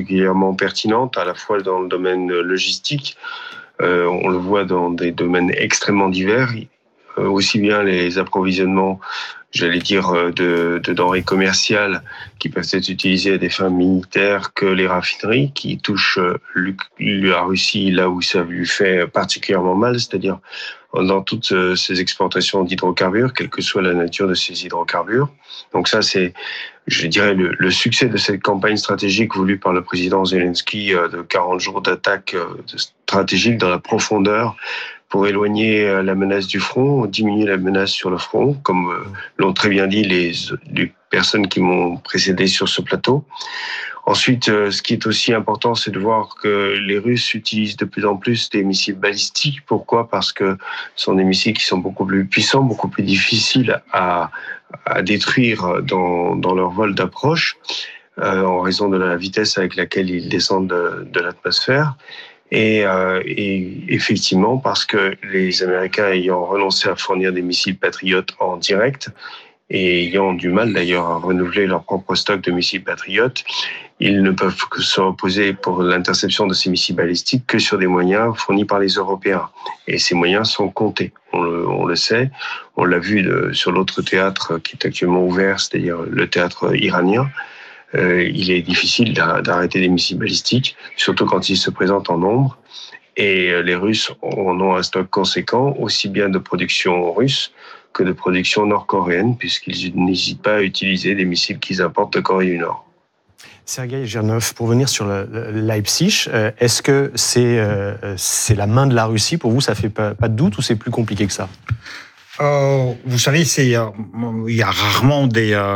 particulièrement pertinente, à la fois dans le domaine logistique, on le voit dans des domaines extrêmement divers, aussi bien les approvisionnements, j'allais dire, de denrées commerciales qui peuvent être utilisées à des fins militaires, que les raffineries qui touchent la Russie là où ça lui fait particulièrement mal, c'est-à-dire dans toutes ces exportations d'hydrocarbures, quelle que soit la nature de ces hydrocarbures. Donc ça, c'est, je dirais, le succès de cette campagne stratégique voulue par le président Zelensky de 40 jours d'attaque stratégique dans la profondeur pour éloigner la menace du front, diminuer la menace sur le front, comme l'ont très bien dit les personnes qui m'ont précédé sur ce plateau. Ensuite, ce qui est aussi important, c'est de voir que les Russes utilisent de plus en plus des missiles balistiques. Pourquoi ? Parce que ce sont des missiles qui sont beaucoup plus puissants, beaucoup plus difficiles à détruire dans leur vol d'approche, en raison de la vitesse avec laquelle ils descendent de l'atmosphère. Et effectivement, parce que les Américains ayant renoncé à fournir des missiles Patriot en direct et ayant du mal d'ailleurs à renouveler leur propre stock de missiles Patriot, ils ne peuvent que se reposer pour l'interception de ces missiles balistiques que sur des moyens fournis par les Européens. Et ces moyens sont comptés, on le sait. On l'a vu sur l'autre théâtre qui est actuellement ouvert, c'est-à-dire le théâtre iranien. Il est difficile d'arrêter des missiles balistiques, surtout quand ils se présentent en nombre. Et les Russes en ont un stock conséquent, aussi bien de production russe que de production nord-coréenne, puisqu'ils n'hésitent pas à utiliser des missiles qu'ils importent de Corée du Nord. Sergueï Girnov, pour venir sur le Leipzig, est-ce que c'est la main de la Russie pour vous? Ça fait pas de doute ou c'est plus compliqué que ça? Vous savez, il y a rarement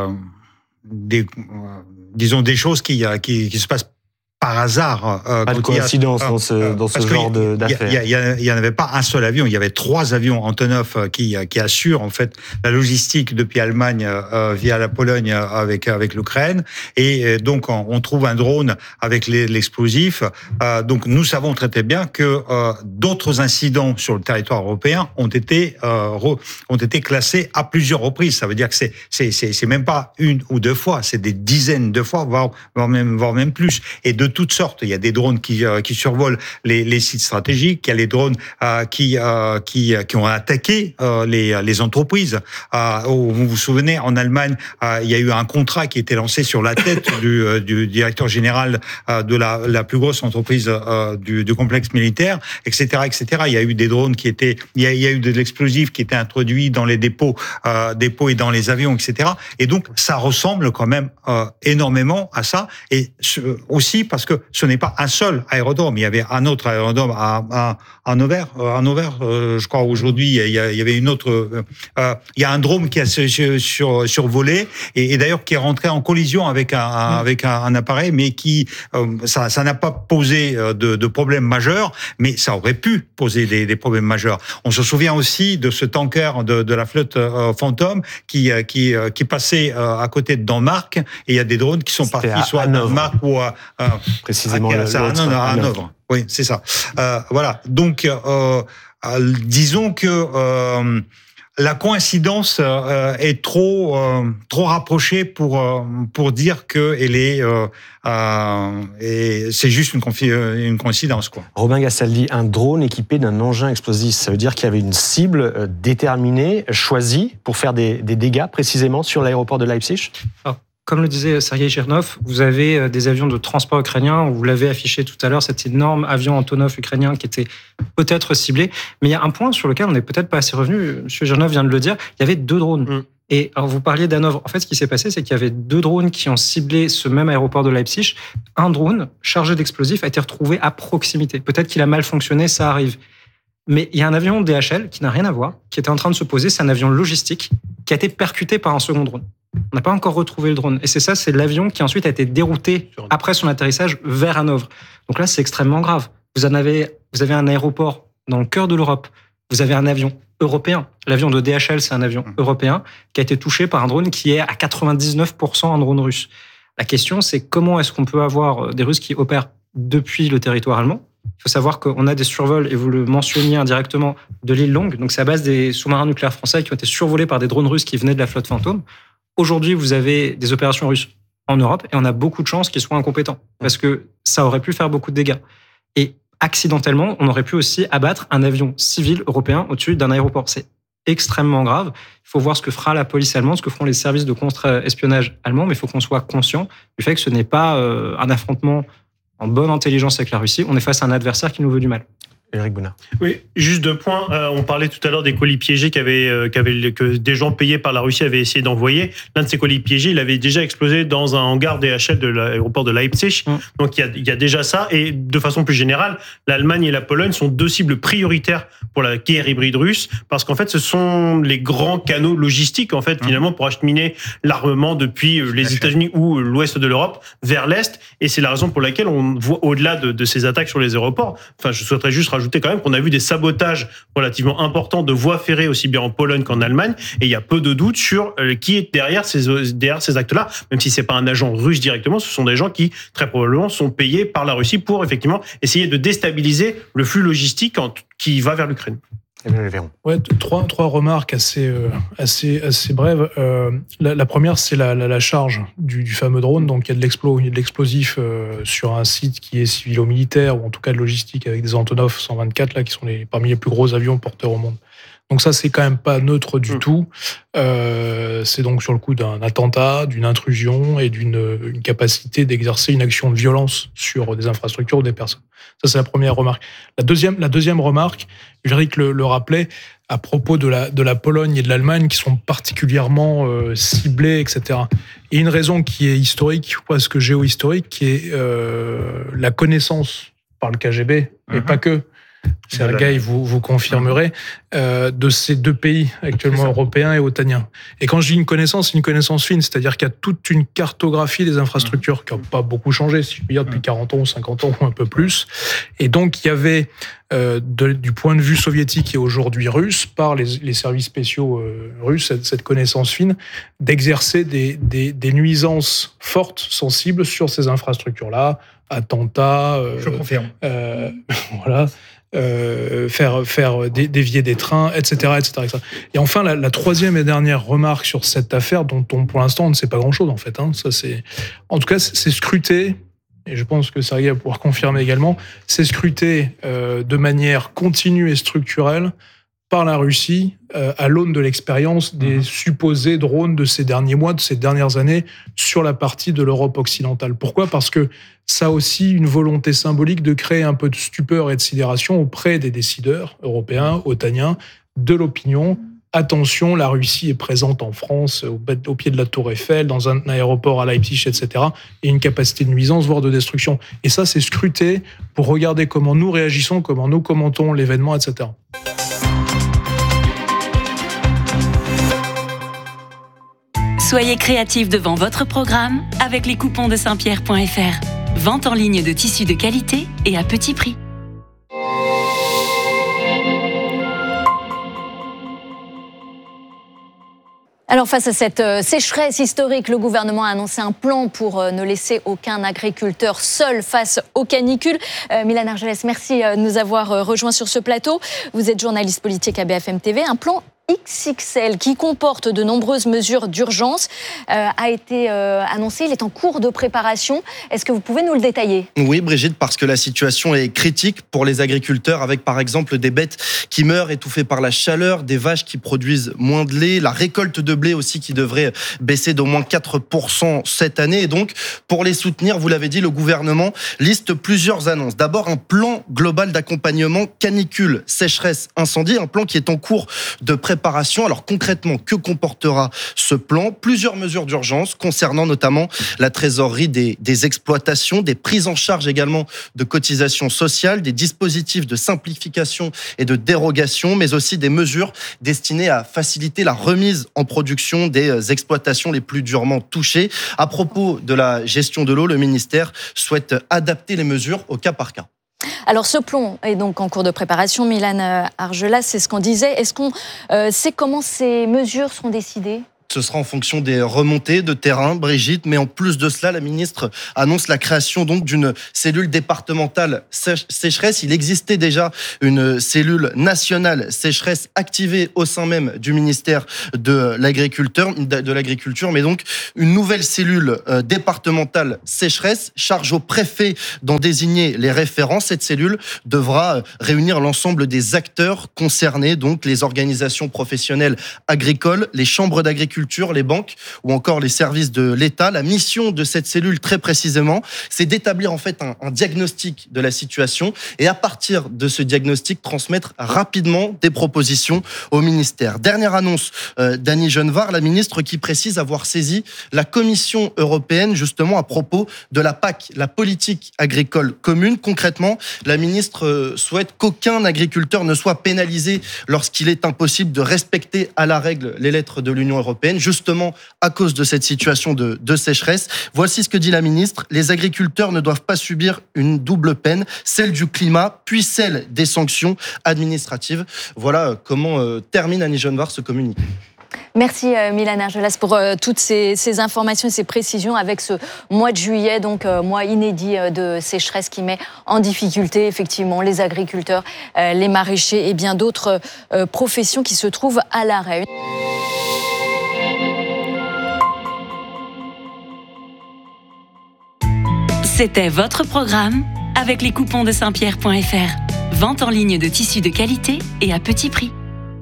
disons des choses qui se passent par hasard. Pas de coïncidence dans ce genre d'affaires. Il y en avait pas un seul avion, il y avait 3 avions Antonov qui assurent en fait la logistique depuis Allemagne via la Pologne avec l'Ukraine. Et donc on trouve un drone avec l'explosif. Donc nous savons très très bien que d'autres incidents sur le territoire européen ont été classés à plusieurs reprises. Ça veut dire que c'est même pas une ou 2 fois, c'est des dizaines de fois, voire même plus. Et de toutes sortes. Il y a des drones qui survolent les sites stratégiques. Il y a les drones qui ont attaqué les entreprises. Vous vous souvenez, en Allemagne, il y a eu un contrat qui était lancé sur la tête du directeur général de la plus grosse entreprise du complexe militaire, etc., etc. Il y a eu des drones il y a eu de l'explosif qui était introduit dans les dépôts et dans les avions, etc. Et donc ça ressemble quand même énormément à ça. Et aussi parce que ce n'est pas un seul aérodrome. Il y avait un autre aérodrome à Hannover, je crois aujourd'hui. Il y avait une autre. Il y a un drone qui a survolé et d'ailleurs qui est rentré en collision avec un appareil, mais qui ça n'a pas posé de problème majeur, mais ça aurait pu poser des problèmes majeurs. On se souvient aussi de ce tanker de la flotte Phantom qui passait à côté de Danemark, et il y a des drones qui sont partis soit à Danemark ou à précisément à Hanovre. Oui, c'est ça. Voilà. Donc, disons que la coïncidence est trop rapprochée pour dire que elle est et c'est juste une coïncidence, quoi. Robin Gastaldi, un drone équipé d'un engin explosif, ça veut dire qu'il y avait une cible déterminée, choisie pour faire des dégâts précisément sur l'aéroport de Leipzig? Comme le disait Sergueï Girnov, vous avez des avions de transport ukrainiens, vous l'avez affiché tout à l'heure, cet énorme avion Antonov ukrainien qui était peut-être ciblé. Mais il y a un point sur lequel on n'est peut-être pas assez revenu, M. Girnov vient de le dire, il y avait 2 drones. Et alors vous parliez d'Hanovre. En fait, ce qui s'est passé, c'est qu'il y avait 2 drones qui ont ciblé ce même aéroport de Leipzig. Un drone chargé d'explosifs a été retrouvé à proximité. Peut-être qu'il a mal fonctionné, ça arrive. Mais il y a un avion DHL qui n'a rien à voir, qui était en train de se poser, c'est un avion logistique, qui a été percuté par un second drone. On n'a pas encore retrouvé le drone. Et c'est l'avion qui ensuite a été dérouté après son atterrissage vers Hanovre. Donc là, c'est extrêmement grave. Vous avez un aéroport dans le cœur de l'Europe. Vous avez un avion européen. L'avion de DHL, c'est un avion européen qui a été touché par un drone qui est à 99% un drone russe. La question, c'est comment est-ce qu'on peut avoir des Russes qui opèrent depuis le territoire allemand? Il faut savoir qu'on a des survols, et vous le mentionniez indirectement, de l'île Longue. Donc c'est à base des sous-marins nucléaires français qui ont été survolés par des drones russes qui venaient de la flotte Fantôme. Aujourd'hui, vous avez des opérations russes en Europe et on a beaucoup de chances qu'ils soient incompétents parce que ça aurait pu faire beaucoup de dégâts. Et accidentellement, on aurait pu aussi abattre un avion civil européen au-dessus d'un aéroport. C'est extrêmement grave. Il faut voir ce que fera la police allemande, ce que feront les services de contre-espionnage allemands, mais il faut qu'on soit conscient du fait que ce n'est pas un affrontement en bonne intelligence avec la Russie. On est face à un adversaire qui nous veut du mal. Éric Bounat. Oui, juste 2 points. On parlait tout à l'heure des colis piégés que des gens payés par la Russie avaient essayé d'envoyer. L'un de ces colis piégés, il avait déjà explosé dans un hangar DHL de l'aéroport de Leipzig. Donc il y a déjà ça. Et de façon plus générale, l'Allemagne et la Pologne sont 2 cibles prioritaires pour la guerre hybride russe, parce qu'en fait, ce sont les grands canaux logistiques, en fait, finalement, pour acheminer l'armement depuis les États-Unis ou l'ouest de l'Europe vers l'est. Et c'est la raison pour laquelle on voit, au-delà de ces attaques sur les aéroports, enfin, je souhaiterais juste rajouter quand même qu'on a vu des sabotages relativement importants de voies ferrées aussi bien en Pologne qu'en Allemagne, et il y a peu de doute sur qui est derrière ces actes-là, même si c'est pas un agent russe directement, ce sont des gens qui très probablement sont payés par la Russie pour effectivement essayer de déstabiliser le flux logistique qui va vers l'Ukraine. Ouais, trois remarques assez brèves. La première, c'est la charge du fameux drone. Donc, il y a de l'explosif sur un site qui est civilo-militaire, ou en tout cas de logistique, avec des Antonov 124, là, qui sont parmi les plus gros avions porteurs au monde. Donc ça, c'est quand même pas neutre du tout. C'est donc sur le coup d'un attentat, d'une intrusion et d'une capacité d'exercer une action de violence sur des infrastructures ou des personnes. Ça, c'est la première remarque. La deuxième remarque, Ulrich le rappelait, à propos de la Pologne et de l'Allemagne, qui sont particulièrement ciblées, etc. Et une raison qui est historique, ou presque géohistorique, qui est la connaissance par le KGB, mais pas que. Sergueï, vous confirmerez, de ces 2 pays actuellement européens et otaniens. Et quand je dis une connaissance, c'est une connaissance fine, c'est-à-dire qu'il y a toute une cartographie des infrastructures qui n'ont pas beaucoup changé, si je puis dire, depuis 40 ans ou 50 ans ou un peu plus. Et donc, il y avait, du point de vue soviétique et aujourd'hui russe, par les services spéciaux russes, cette connaissance fine, d'exercer des nuisances fortes, sensibles sur ces infrastructures-là, attentats... Je confirme. Voilà... faire dévier des trains, etc., etc. Et enfin, la troisième et dernière remarque sur cette affaire, dont pour l'instant on ne sait pas grand-chose en fait. Ça, en tout cas, c'est scruté, et je pense que Sergueï va pouvoir confirmer également, c'est scruté de manière continue et structurelle par la Russie à l'aune de l'expérience des supposés drones de ces derniers mois, de ces dernières années, sur la partie de l'Europe occidentale. Pourquoi ? Parce que ça a aussi une volonté symbolique de créer un peu de stupeur et de sidération auprès des décideurs européens, otaniens, de l'opinion. Attention, la Russie est présente en France, au pied de la Tour Eiffel, dans un aéroport à Leipzig, etc. Et une capacité de nuisance, voire de destruction. Et ça, c'est scruté pour regarder comment nous réagissons, comment nous commentons l'événement, etc. Soyez créatifs devant votre programme avec les coupons de Saint-Pierre.fr. Vente en ligne de tissus de qualité et à petit prix. Alors face à cette sécheresse historique, le gouvernement a annoncé un plan pour ne laisser aucun agriculteur seul face aux canicules. Mylène Argelès, merci de nous avoir rejoints sur ce plateau. Vous êtes journaliste politique à BFM TV. Un plan XXL qui comporte de nombreuses mesures d'urgence a été annoncé. Il est en cours de préparation. Est-ce que vous pouvez nous le détailler ? Oui, Brigitte, parce que la situation est critique pour les agriculteurs, avec par exemple des bêtes qui meurent étouffées par la chaleur, des vaches qui produisent moins de lait, la récolte de blé aussi qui devrait baisser d'au moins 4% cette année. Et donc, pour les soutenir, vous l'avez dit, le gouvernement liste plusieurs annonces. D'abord, un plan global d'accompagnement canicule, sécheresse, incendie, un plan qui est en cours de préparation. Alors concrètement, que comportera ce plan ? Plusieurs mesures d'urgence concernant notamment la trésorerie des exploitations, des prises en charge également de cotisations sociales, des dispositifs de simplification et de dérogation, mais aussi des mesures destinées à faciliter la remise en production des exploitations les plus durement touchées. À propos de la gestion de l'eau, le ministère souhaite adapter les mesures au cas par cas. Alors ce plan est donc en cours de préparation. Mylène Argelès, c'est ce qu'on disait. Est-ce qu'on sait comment ces mesures seront décidées ? Ce sera en fonction des remontées de terrain, Brigitte. Mais en plus de cela, la ministre annonce la création donc d'une cellule départementale sécheresse. Il existait déjà une cellule nationale sécheresse activée au sein même du ministère de l'Agriculture, mais donc une nouvelle cellule départementale sécheresse charge au préfet d'en désigner les référents. Cette cellule devra réunir l'ensemble des acteurs concernés, donc les organisations professionnelles agricoles, les chambres d'agriculture, les banques ou encore les services de l'État. La mission de cette cellule, très précisément, c'est d'établir en fait un diagnostic de la situation et à partir de ce diagnostic, transmettre rapidement des propositions au ministère. Dernière annonce d'Annie Genevard, la ministre qui précise avoir saisi la Commission européenne justement à propos de la PAC, la politique agricole commune. Concrètement, la ministre souhaite qu'aucun agriculteur ne soit pénalisé lorsqu'il est impossible de respecter à la règle les lettres de l'Union européenne, justement à cause de cette situation de sécheresse. Voici ce que dit la ministre. Les agriculteurs ne doivent pas subir une double peine, celle du climat, puis celle des sanctions administratives. Voilà comment termine Annie Genevard ce communiqué. Merci Mylène Argelas pour toutes ces informations et ces précisions avec ce mois de juillet, donc mois inédit de sécheresse qui met en difficulté effectivement les agriculteurs, les maraîchers et bien d'autres professions qui se trouvent à l'arrêt. C'était votre programme avec les coupons de Saint-Pierre.fr. Vente en ligne de tissus de qualité et à petit prix.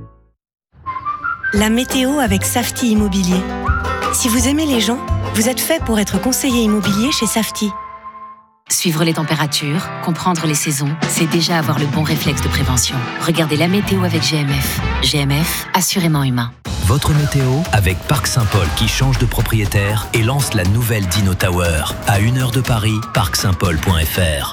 La météo avec Safety Immobilier. Si vous aimez les gens, vous êtes fait pour être conseiller immobilier chez Safety. Suivre les températures, comprendre les saisons, c'est déjà avoir le bon réflexe de prévention. Regardez la météo avec GMF. GMF, assurément humain. Votre météo avec Parc Saint-Paul qui change de propriétaire et lance la nouvelle Dino Tower. À 1 heure de Paris, parcsaintpaul.fr.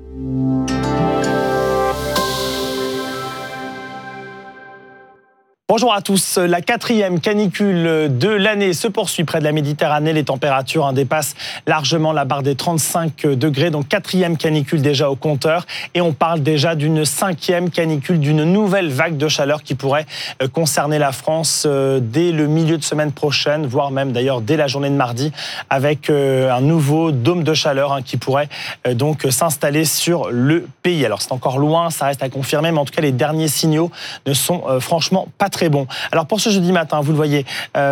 Bonjour à tous. La 4e canicule de l'année se poursuit près de la Méditerranée. Les températures dépassent largement la barre des 35 degrés. Donc 4e canicule déjà au compteur. Et on parle déjà d'une 5e canicule, d'une nouvelle vague de chaleur qui pourrait concerner la France dès le milieu de semaine prochaine, voire même d'ailleurs dès la journée de mardi, avec un nouveau dôme de chaleur qui pourrait donc s'installer sur le pays. Alors c'est encore loin, ça reste à confirmer, mais en tout cas les derniers signaux ne sont franchement pas très bon. Alors pour ce jeudi matin, vous le voyez,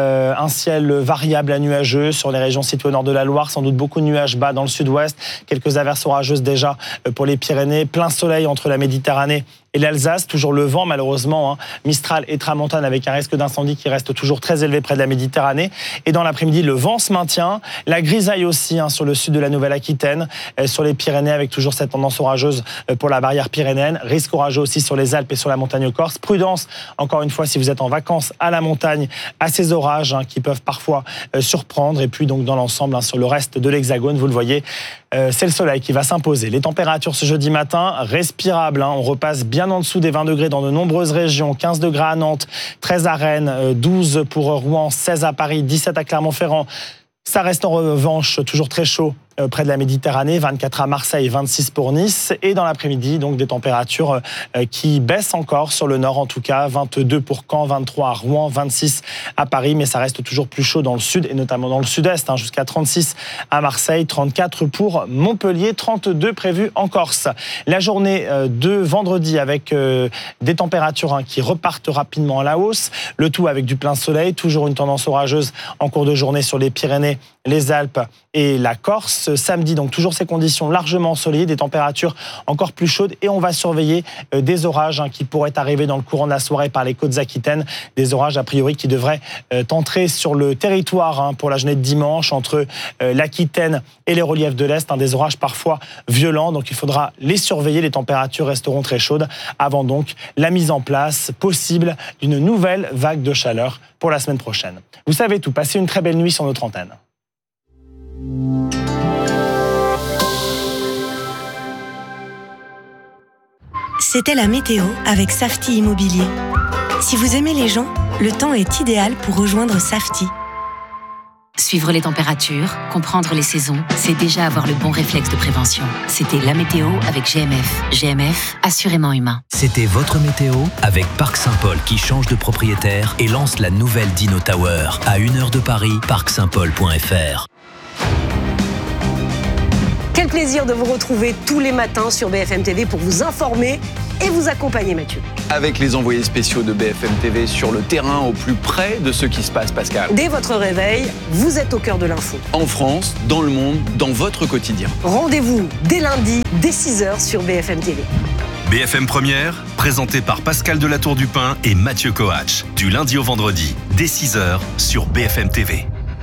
un ciel variable à nuageux sur les régions situées au nord de la Loire, sans doute beaucoup de nuages bas dans le sud-ouest, quelques averses orageuses déjà pour les Pyrénées, plein soleil entre la Méditerranée et l'Alsace, toujours le vent malheureusement, Mistral et Tramontane avec un risque d'incendie qui reste toujours très élevé près de la Méditerranée. Et dans l'après-midi, le vent se maintient, la grisaille aussi sur le sud de la Nouvelle-Aquitaine, sur les Pyrénées avec toujours cette tendance orageuse pour la barrière pyrénéenne, risque orageux aussi sur les Alpes et sur la montagne corse. Prudence, encore une fois, si vous êtes en vacances à la montagne, à ces orages qui peuvent parfois surprendre. Et puis donc dans l'ensemble, sur le reste de l'Hexagone, vous le voyez, c'est le soleil qui va s'imposer. Les températures ce jeudi matin, respirables. On repasse bien en dessous des 20 degrés dans de nombreuses régions. 15 degrés à Nantes, 13 à Rennes, 12 pour Rouen, 16 à Paris, 17 à Clermont-Ferrand. Ça reste en revanche toujours très chaud près de la Méditerranée, 24 à Marseille, 26 pour Nice. Et dans l'après-midi, donc des températures qui baissent encore sur le nord en tout cas, 22 pour Caen, 23 à Rouen, 26 à Paris, mais ça reste toujours plus chaud dans le sud et notamment dans le sud-est, jusqu'à 36 à Marseille, 34 pour Montpellier, 32 prévus en Corse. La journée de vendredi avec des températures qui repartent rapidement à la hausse, le tout avec du plein soleil, toujours une tendance orageuse en cours de journée sur les Pyrénées, les Alpes et la Corse. Samedi, donc toujours ces conditions largement ensoleillées, des températures encore plus chaudes et on va surveiller des orages qui pourraient arriver dans le courant de la soirée par les côtes aquitaines. Des orages a priori qui devraient entrer sur le territoire pour la journée de dimanche entre l'Aquitaine et les reliefs de l'Est. Des orages parfois violents, donc il faudra les surveiller. Les températures resteront très chaudes avant donc la mise en place possible d'une nouvelle vague de chaleur pour la semaine prochaine. Vous savez tout, passez une très belle nuit sur notre antenne. C'était la météo avec Safety Immobilier. Si vous aimez les gens, le temps est idéal pour rejoindre Safety. Suivre les températures, comprendre les saisons, c'est déjà avoir le bon réflexe de prévention. C'était la météo avec GMF. GMF, assurément humain. C'était votre météo avec Parc Saint-Paul qui change de propriétaire et lance la nouvelle Dino Tower. À 1 heure de Paris, parcsaintpaul.fr. Quel plaisir de vous retrouver tous les matins sur BFM TV pour vous informer et vous accompagner, Mathieu. Avec les envoyés spéciaux de BFM TV sur le terrain, au plus près de ce qui se passe, Pascal. Dès votre réveil, vous êtes au cœur de l'info. En France, dans le monde, dans votre quotidien. Rendez-vous dès lundi, dès 6h sur BFM TV. BFM Première, présenté par Pascal Delatour-Dupin et Mathieu Coach. Du lundi au vendredi, dès 6h sur BFM TV.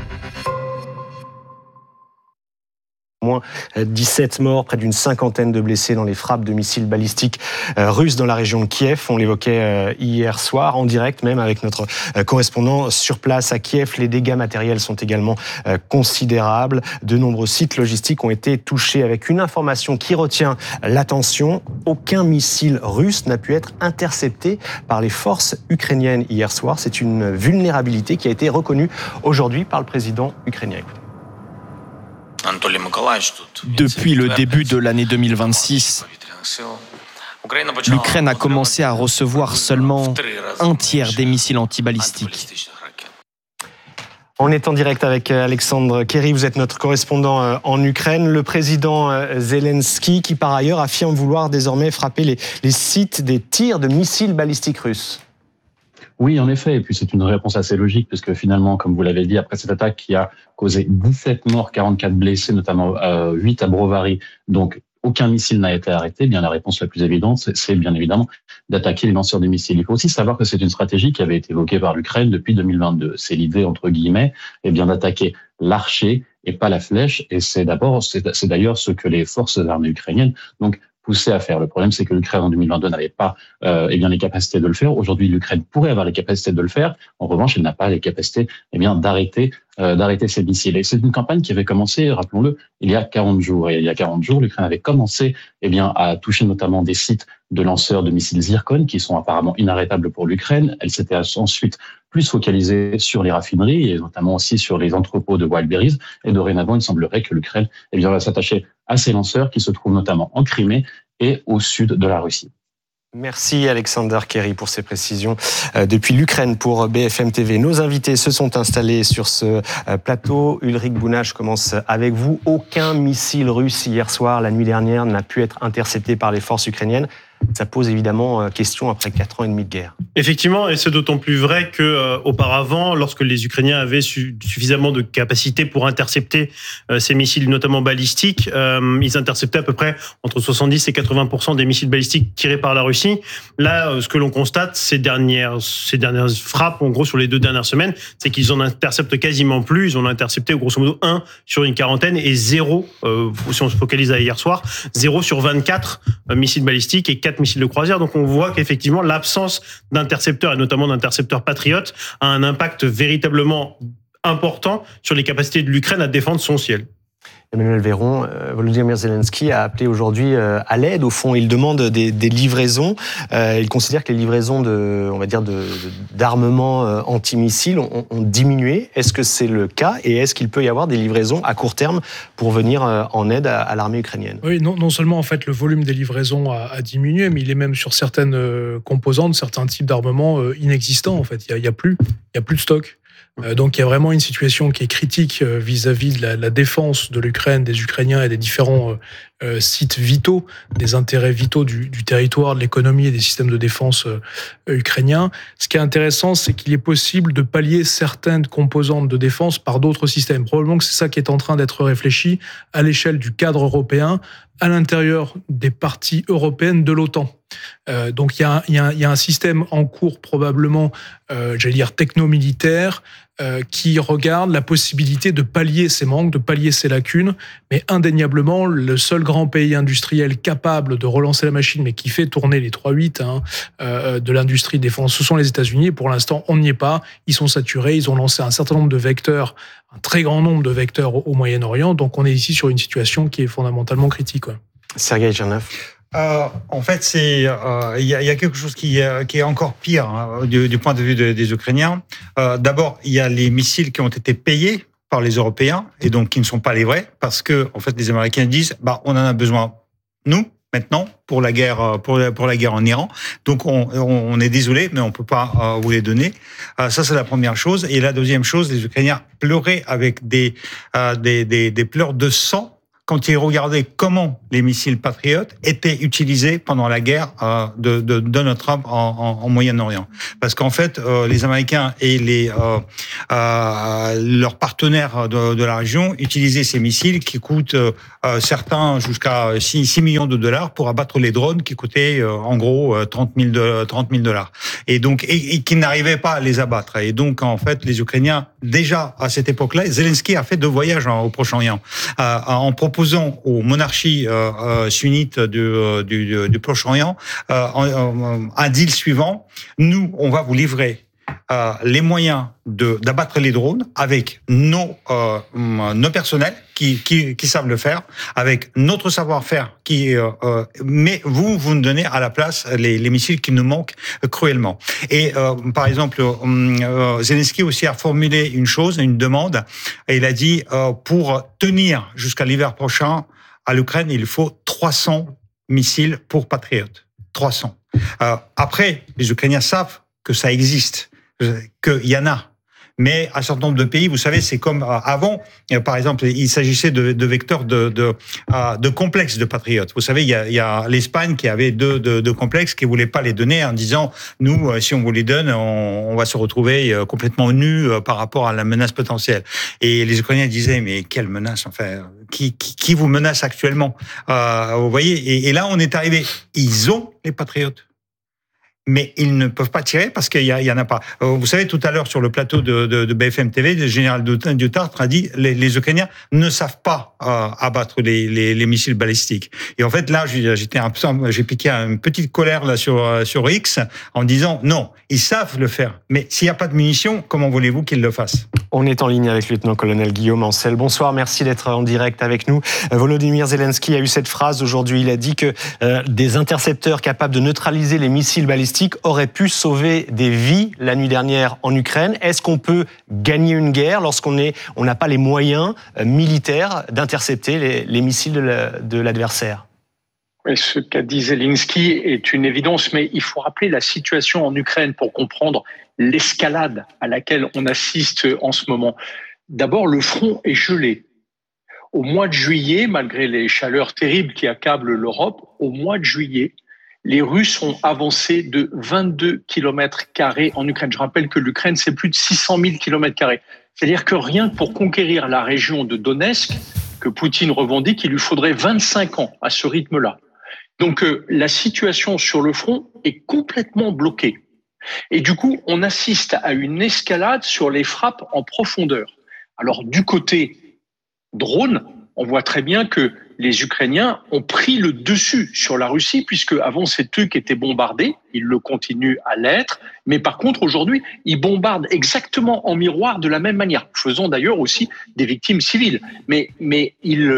Moins 17 morts, près d'une cinquantaine de blessés dans les frappes de missiles balistiques russes dans la région de Kiev. On l'évoquait hier soir, en direct même avec notre correspondant sur place à Kiev. Les dégâts matériels sont également considérables. De nombreux sites logistiques ont été touchés. Avec une information qui retient l'attention, aucun missile russe n'a pu être intercepté par les forces ukrainiennes hier soir. C'est une vulnérabilité qui a été reconnue aujourd'hui par le président ukrainien. Depuis le début de l'année 2026, l'Ukraine a commencé à recevoir seulement un tiers des missiles antibalistiques. On est en direct avec Alexandre Kerry, vous êtes notre correspondant en Ukraine. Le président Zelensky qui par ailleurs affirme vouloir désormais frapper les sites des tirs de missiles balistiques russes. Oui, en effet. Et puis, c'est une réponse assez logique, puisque finalement, comme vous l'avez dit, après cette attaque qui a causé 17 morts, 44 blessés, notamment 8 à Brovary, donc aucun missile n'a été arrêté, bien la réponse la plus évidente, c'est bien évidemment d'attaquer les lanceurs de missiles. Il faut aussi savoir que c'est une stratégie qui avait été évoquée par l'Ukraine depuis 2022. C'est l'idée, entre guillemets, bien d'attaquer l'archer et pas la flèche. Et c'est d'ailleurs ce que les forces armées ukrainiennes, donc, poussé à faire. Le problème, c'est que l'Ukraine en 2022 n'avait pas les capacités de le faire. Aujourd'hui, l'Ukraine pourrait avoir les capacités de le faire. En revanche, elle n'a pas les capacités d'arrêter ces missiles. Et c'est une campagne qui avait commencé, rappelons-le, il y a 40 jours. Et il y a 40 jours, l'Ukraine avait commencé à toucher notamment des sites de lanceurs de missiles Zircon qui sont apparemment inarrêtables pour l'Ukraine. Elle s'était ensuite plus focalisée sur les raffineries et notamment aussi sur les entrepôts de Wildberries. Et dorénavant, il semblerait que l'Ukraine va s'attacher à ces lanceurs qui se trouvent notamment en Crimée et au sud de la Russie. Merci Alexander Kerry pour ces précisions depuis l'Ukraine pour BFM TV. Nos invités se sont installés sur ce plateau. Ulrich Bouna, je commence avec vous. Aucun missile russe hier soir, la nuit dernière, n'a pu être intercepté par les forces ukrainiennes. Ça pose évidemment question après 4 ans et demi de guerre. Effectivement, et c'est d'autant plus vrai qu'auparavant, lorsque les Ukrainiens avaient suffisamment de capacité pour intercepter ces missiles, notamment balistiques, ils interceptaient à peu près entre 70 et 80% des missiles balistiques tirés par la Russie. Là, ce que l'on constate ces dernières frappes, en gros sur les 2 dernières semaines, c'est qu'ils en interceptent quasiment plus. Ils en ont intercepté grosso modo 1 sur une quarantaine et 0, si on se focalise à hier soir, 0 sur 24 missiles balistiques et 4 missiles de croisière. Donc on voit qu'effectivement l'absence d'intercepteurs et notamment d'intercepteurs patriotes a un impact véritablement important sur les capacités de l'Ukraine à défendre son ciel. Emmanuel Véron, Volodymyr Zelensky a appelé aujourd'hui à l'aide. Au fond, il demande des livraisons. Il considère que les livraisons d'armements antimissiles ont diminué. Est-ce que c'est le cas et est-ce qu'il peut y avoir des livraisons à court terme pour venir en aide à l'armée ukrainienne ? Oui, non seulement en fait le volume des livraisons a diminué, mais il est même sur certaines composantes, certains types d'armements inexistants. En fait, il y a plus de stock. Donc il y a vraiment une situation qui est critique vis-à-vis de la défense de l'Ukraine, des Ukrainiens et des différents sites vitaux, des intérêts vitaux du territoire, de l'économie et des systèmes de défense ukrainiens. Ce qui est intéressant, c'est qu'il est possible de pallier certaines composantes de défense par d'autres systèmes. Probablement que c'est ça qui est en train d'être réfléchi à l'échelle du cadre européen, à l'intérieur des parties européennes de l'OTAN. Donc il y a un système en cours probablement, techno-militaire, qui regarde la possibilité de pallier ces manques, de pallier ces lacunes, mais indéniablement, le seul grand pays industriel capable de relancer la machine, mais qui fait tourner les 3-8 de l'industrie de défense, ce sont les États-Unis. Et pour l'instant, on n'y est pas. Ils sont saturés. Ils ont lancé un certain nombre de vecteurs, un très grand nombre de vecteurs au Moyen-Orient. Donc, on est ici sur une situation qui est fondamentalement critique. Ouais. Sergueï Tchernov. En fait, il y a quelque chose qui est encore pire du point de vue des Ukrainiens. D'abord, il y a les missiles qui ont été payés par les Européens et donc qui ne sont pas les vrais parce que en fait les Américains disent on en a besoin nous maintenant pour la guerre en Iran. Donc on est désolé mais on peut pas vous les donner. Ça c'est la première chose et la deuxième chose, les Ukrainiens pleuraient avec des pleurs de sang quand ils regardaient comment les missiles Patriot étaient utilisés pendant la guerre de Donald Trump en Moyen-Orient. Parce qu'en fait, les Américains et leurs partenaires de la région utilisaient ces missiles qui coûtent certains jusqu'à 6 millions de dollars pour abattre les drones qui coûtaient en gros 30 000 dollars. Et donc, et qui n'arrivaient pas à les abattre. Et donc, en fait, les Ukrainiens, déjà à cette époque-là, Zelensky a fait 2 voyages au Proche-Orient en proposant aux monarchies sunnites du Proche-Orient un deal suivant. Nous, on va vous livrer les moyens d'abattre les drones avec nos personnels qui savent le faire, avec notre savoir-faire mais vous nous donnez à la place les missiles qui nous manquent cruellement. Et par exemple, Zelensky aussi a formulé une demande, et il a dit pour tenir jusqu'à l'hiver prochain à l'Ukraine, il faut 300 missiles pour Patriot. 300. Après, les Ukrainiens savent que ça existe, qu'il y en a. Mais un certain nombre de pays, vous savez, c'est comme avant. Par exemple, il s'agissait de vecteurs de complexes de patriotes. Vous savez, il y a l'Espagne qui avait deux complexes qui voulait pas les donner en disant nous, si on vous les donne, on va se retrouver complètement nus par rapport à la menace potentielle. Et les Ukrainiens disaient mais quelle menace, enfin, qui vous menace actuellement? Vous voyez, et là on est arrivé. Ils ont les patriotes. Mais ils ne peuvent pas tirer parce qu'il y en a pas. Vous savez, tout à l'heure, sur le plateau de BFM TV, le général Dutartre a dit les Ukrainiens ne savent pas abattre les missiles balistiques. Et en fait, là, j'ai piqué une petite colère là sur X en disant non, ils savent le faire. Mais s'il n'y a pas de munitions, comment voulez-vous qu'ils le fassent? On est en ligne avec le lieutenant-colonel Guillaume Ancel. Bonsoir, merci d'être en direct avec nous. Volodymyr Zelensky a eu cette phrase aujourd'hui. Il a dit que des intercepteurs capables de neutraliser les missiles balistiques aurait pu sauver des vies la nuit dernière en Ukraine. Est-ce qu'on peut gagner une guerre lorsqu'on n'a pas les moyens militaires d'intercepter les missiles de l'adversaire? Ce qu'a dit Zelensky est une évidence, mais il faut rappeler la situation en Ukraine pour comprendre l'escalade à laquelle on assiste en ce moment. D'abord, le front est gelé. Au mois de juillet, malgré les chaleurs terribles qui accablent l'Europe, au mois de juillet, les Russes ont avancé de 22 km² en Ukraine. Je rappelle que l'Ukraine, c'est plus de 600 000 km². C'est-à-dire que rien que pour conquérir la région de Donetsk, que Poutine revendique, il lui faudrait 25 ans à ce rythme-là. Donc la situation sur le front est complètement bloquée. Et du coup, on assiste à une escalade sur les frappes en profondeur. Alors du côté drone, on voit très bien que les Ukrainiens ont pris le dessus sur la Russie, puisque avant c'est eux qui étaient bombardés, ils le continuent à l'être, mais par contre aujourd'hui ils bombardent exactement en miroir de la même manière, faisant d'ailleurs aussi des victimes civiles. Mais ils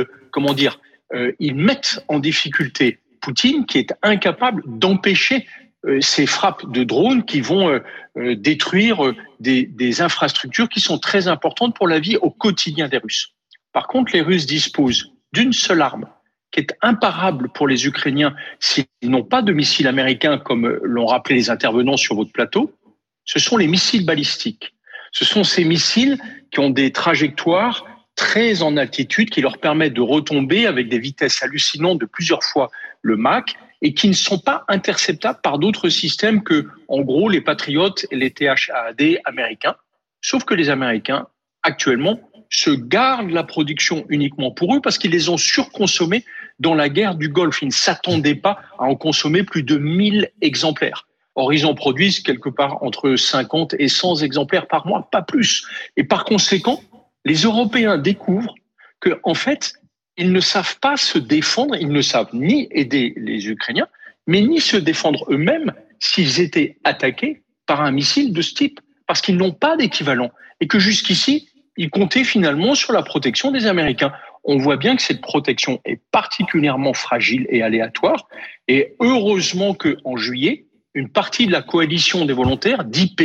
mettent en difficulté Poutine, qui est incapable d'empêcher ces frappes de drones qui vont détruire des infrastructures qui sont très importantes pour la vie au quotidien des Russes. Par contre, les Russes disposent d'une seule arme qui est imparable pour les Ukrainiens s'ils n'ont pas de missiles américains, comme l'ont rappelé les intervenants sur votre plateau, ce sont les missiles balistiques. Ce sont ces missiles qui ont des trajectoires très en altitude, qui leur permettent de retomber avec des vitesses hallucinantes de plusieurs fois le Mach, et qui ne sont pas interceptables par d'autres systèmes que, en gros, les Patriots et les THAAD américains. Sauf que les Américains, actuellement, se gardent la production uniquement pour eux parce qu'ils les ont surconsommés dans la guerre du Golfe. Ils ne s'attendaient pas à en consommer plus de 1000 exemplaires. Or, ils en produisent quelque part entre 50 et 100 exemplaires par mois, pas plus. Et par conséquent, les Européens découvrent que, en fait, ils ne savent pas se défendre, ils ne savent ni aider les Ukrainiens, mais ni se défendre eux-mêmes s'ils étaient attaqués par un missile de ce type, parce qu'ils n'ont pas d'équivalent. Et que jusqu'ici, ils comptaient finalement sur la protection des Américains. On voit bien que cette protection est particulièrement fragile et aléatoire. Et heureusement qu'en juillet, une partie de la coalition des volontaires, 10 pays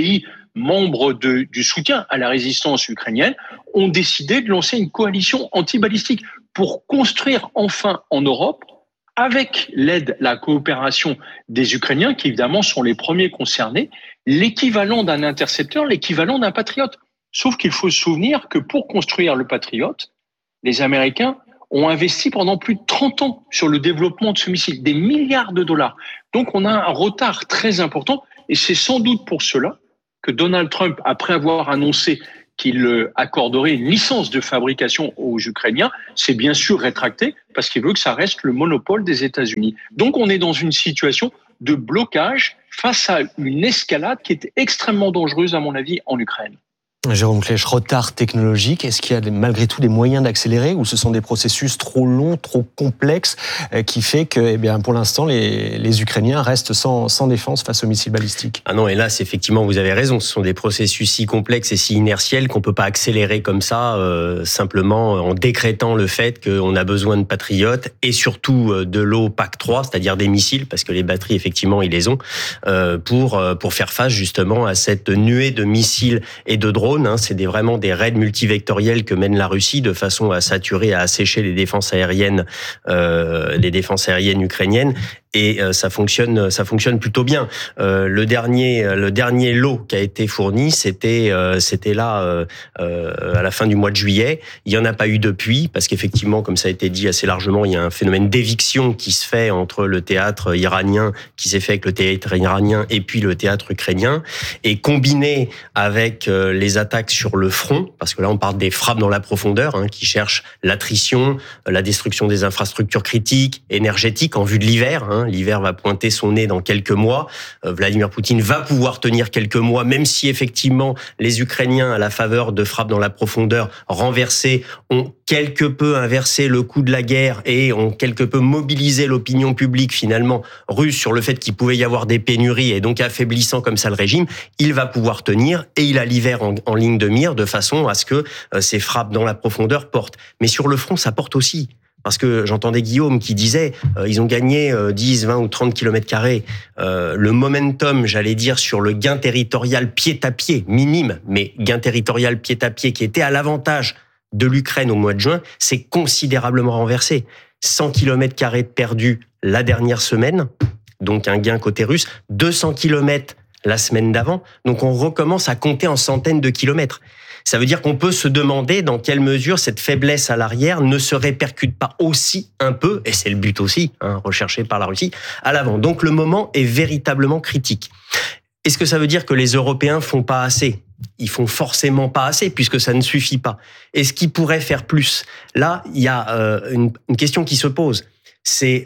membres du soutien à la résistance ukrainienne, ont décidé de lancer une coalition anti-balistique pour construire enfin en Europe, avec l'aide, la coopération des Ukrainiens, qui évidemment sont les premiers concernés, l'équivalent d'un intercepteur, l'équivalent d'un patriote. Sauf qu'il faut se souvenir que pour construire le patriote, les Américains ont investi pendant plus de 30 ans sur le développement de ce missile, des milliards de dollars. Donc on a un retard très important, et c'est sans doute pour cela que Donald Trump, après avoir annoncé qu'il accorderait une licence de fabrication aux Ukrainiens, s'est bien sûr rétracté parce qu'il veut que ça reste le monopole des États-Unis. Donc on est dans une situation de blocage face à une escalade qui est extrêmement dangereuse, à mon avis, en Ukraine. Jérôme Klech, retard technologique, est-ce qu'il y a malgré tout des moyens d'accélérer ou ce sont des processus trop longs, trop complexes qui fait que pour l'instant les Ukrainiens restent sans défense face aux missiles balistiques? Ah non, hélas, effectivement, vous avez raison, ce sont des processus si complexes et si inertiels qu'on ne peut pas accélérer comme ça, simplement en décrétant le fait qu'on a besoin de patriotes et surtout de l'OPAC 3, c'est-à-dire des missiles, parce que les batteries, effectivement, ils les ont, pour faire face justement à cette nuée de missiles et de drones. C'est vraiment des raids multivectoriels que mène la Russie de façon à saturer, à assécher les défenses aériennes ukrainiennes. Et ça fonctionne plutôt bien. Le dernier lot qui a été fourni, c'était là à la fin du mois de juillet. Il y en a pas eu depuis parce qu'effectivement, comme ça a été dit assez largement, il y a un phénomène d'éviction qui se fait entre le théâtre iranien, qui s'est fait avec le théâtre iranien et puis le théâtre ukrainien, et combiné avec les attaques sur le front, parce que là on parle des frappes dans la profondeur, qui cherchent l'attrition, la destruction des infrastructures critiques, énergétiques en vue de l'hiver. L'hiver va pointer son nez dans quelques mois. Vladimir Poutine va pouvoir tenir quelques mois, même si effectivement les Ukrainiens, à la faveur de frappes dans la profondeur renversées, ont quelque peu inversé le coût de la guerre et ont quelque peu mobilisé l'opinion publique finalement russe sur le fait qu'il pouvait y avoir des pénuries et donc affaiblissant comme ça le régime. Il va pouvoir tenir et il a l'hiver en ligne de mire de façon à ce que ces frappes dans la profondeur portent. Mais sur le front, ça porte aussi. Parce que j'entendais Guillaume qui disait ils ont gagné 10, 20 ou 30 km². Le momentum, j'allais dire, sur le gain territorial pied-à-pied, minime, mais gain territorial pied-à-pied qui était à l'avantage de l'Ukraine au mois de juin, s'est considérablement renversé. 100 km² perdus la dernière semaine, donc un gain côté russe, 200 km la semaine d'avant, donc on recommence à compter en centaines de kilomètres. Ça veut dire qu'on peut se demander dans quelle mesure cette faiblesse à l'arrière ne se répercute pas aussi un peu, et c'est le but aussi, recherché par la Russie, à l'avant. Donc le moment est véritablement critique. Est-ce que ça veut dire que les Européens font pas assez ? Ils font forcément pas assez, puisque ça ne suffit pas. Est-ce qu'ils pourraient faire plus ? Là, il y a une question qui se pose. C'est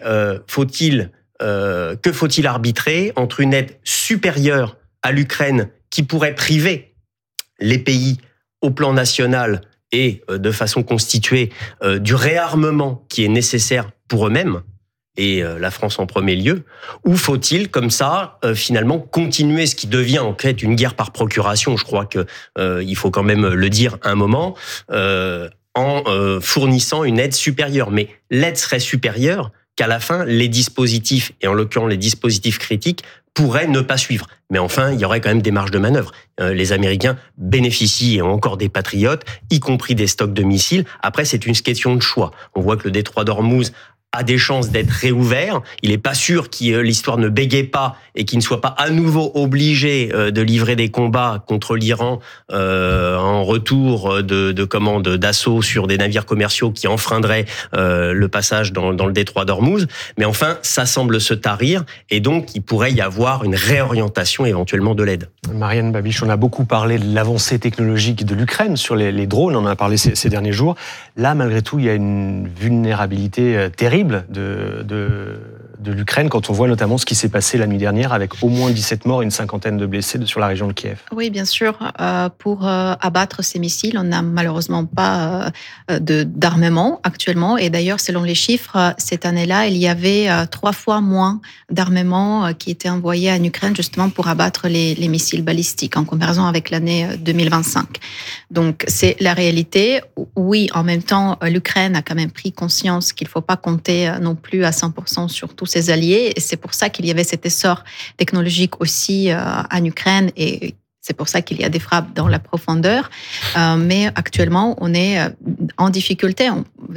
que faut-il arbitrer entre une aide supérieure à l'Ukraine qui pourrait priver les pays au plan national et de façon constituée du réarmement qui est nécessaire pour eux-mêmes, et la France en premier lieu, ou faut-il, comme ça, finalement, continuer ce qui devient en fait une guerre par procuration, je crois que il faut quand même le dire un moment, en fournissant une aide supérieure. Mais l'aide serait supérieure qu'à la fin, les dispositifs, et en l'occurrence les dispositifs critiques, pourraient ne pas suivre. Mais enfin, il y aurait quand même des marges de manœuvre. Les Américains bénéficient encore des patriotes, y compris des stocks de missiles. Après, c'est une question de choix. On voit que le détroit d'Ormuz a des chances d'être réouvert. Il n'est pas sûr que l'histoire ne bégaye pas et qu'il ne soit pas à nouveau obligé de livrer des combats contre l'Iran en retour d'assaut sur des navires commerciaux qui enfreindraient le passage dans le détroit d'Ormuz. Mais enfin, ça semble se tarir et donc il pourrait y avoir une réorientation éventuellement de l'aide. Marianne Babiche, on a beaucoup parlé de l'avancée technologique de l'Ukraine sur les drones, on en a parlé ces derniers jours. Là, malgré tout, il y a une vulnérabilité terrible de l'Ukraine quand on voit notamment ce qui s'est passé la nuit dernière avec au moins 17 morts et une cinquantaine de blessés sur la région de Kiev. Oui, bien sûr. Pour abattre ces missiles, on n'a malheureusement pas d'armement actuellement. Et d'ailleurs, selon les chiffres, cette année-là, il y avait 3 fois moins d'armement qui était envoyé en Ukraine justement pour abattre les missiles balistiques en comparaison avec l'année 2025. Donc, c'est la réalité. Oui, en même temps, l'Ukraine a quand même pris conscience qu'il ne faut pas compter non plus à 100% sur tous ses alliés. Et c'est pour ça qu'il y avait cet essor technologique aussi en Ukraine et C'est pour ça qu'il y a des frappes dans la profondeur. Mais actuellement, on est en difficulté.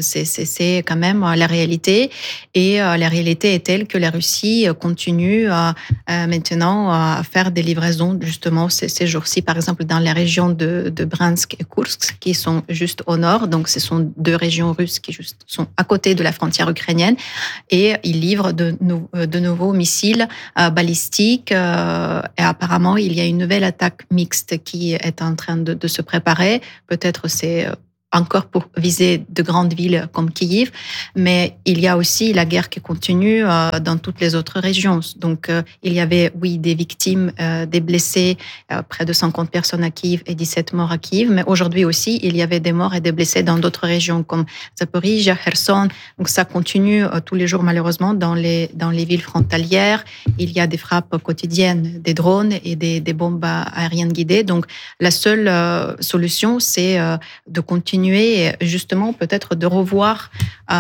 C'est quand même la réalité. Et la réalité est telle que la Russie continue maintenant à faire des livraisons, justement, ces jours-ci, par exemple, dans la région de Bryansk et Kursk, qui sont juste au nord. Donc, ce sont deux régions russes qui sont à côté de la frontière ukrainienne. Et ils livrent de nouveaux missiles balistiques. Et apparemment, il y a une nouvelle attaque mixte qui est en train de se préparer. Peut-être c'est encore pour viser de grandes villes comme Kyiv, mais il y a aussi la guerre qui continue dans toutes les autres régions. Donc, il y avait, oui, des victimes, des blessés, près de 50 personnes à Kyiv et 17 morts à Kyiv, mais aujourd'hui aussi, il y avait des morts et des blessés dans d'autres régions comme Zaporizhzhia, Kherson. Donc, ça continue tous les jours, malheureusement, dans les villes frontalières. Il y a des frappes quotidiennes, des drones et des bombes aériennes guidées. Donc, la seule solution, c'est de continuer justement peut-être de revoir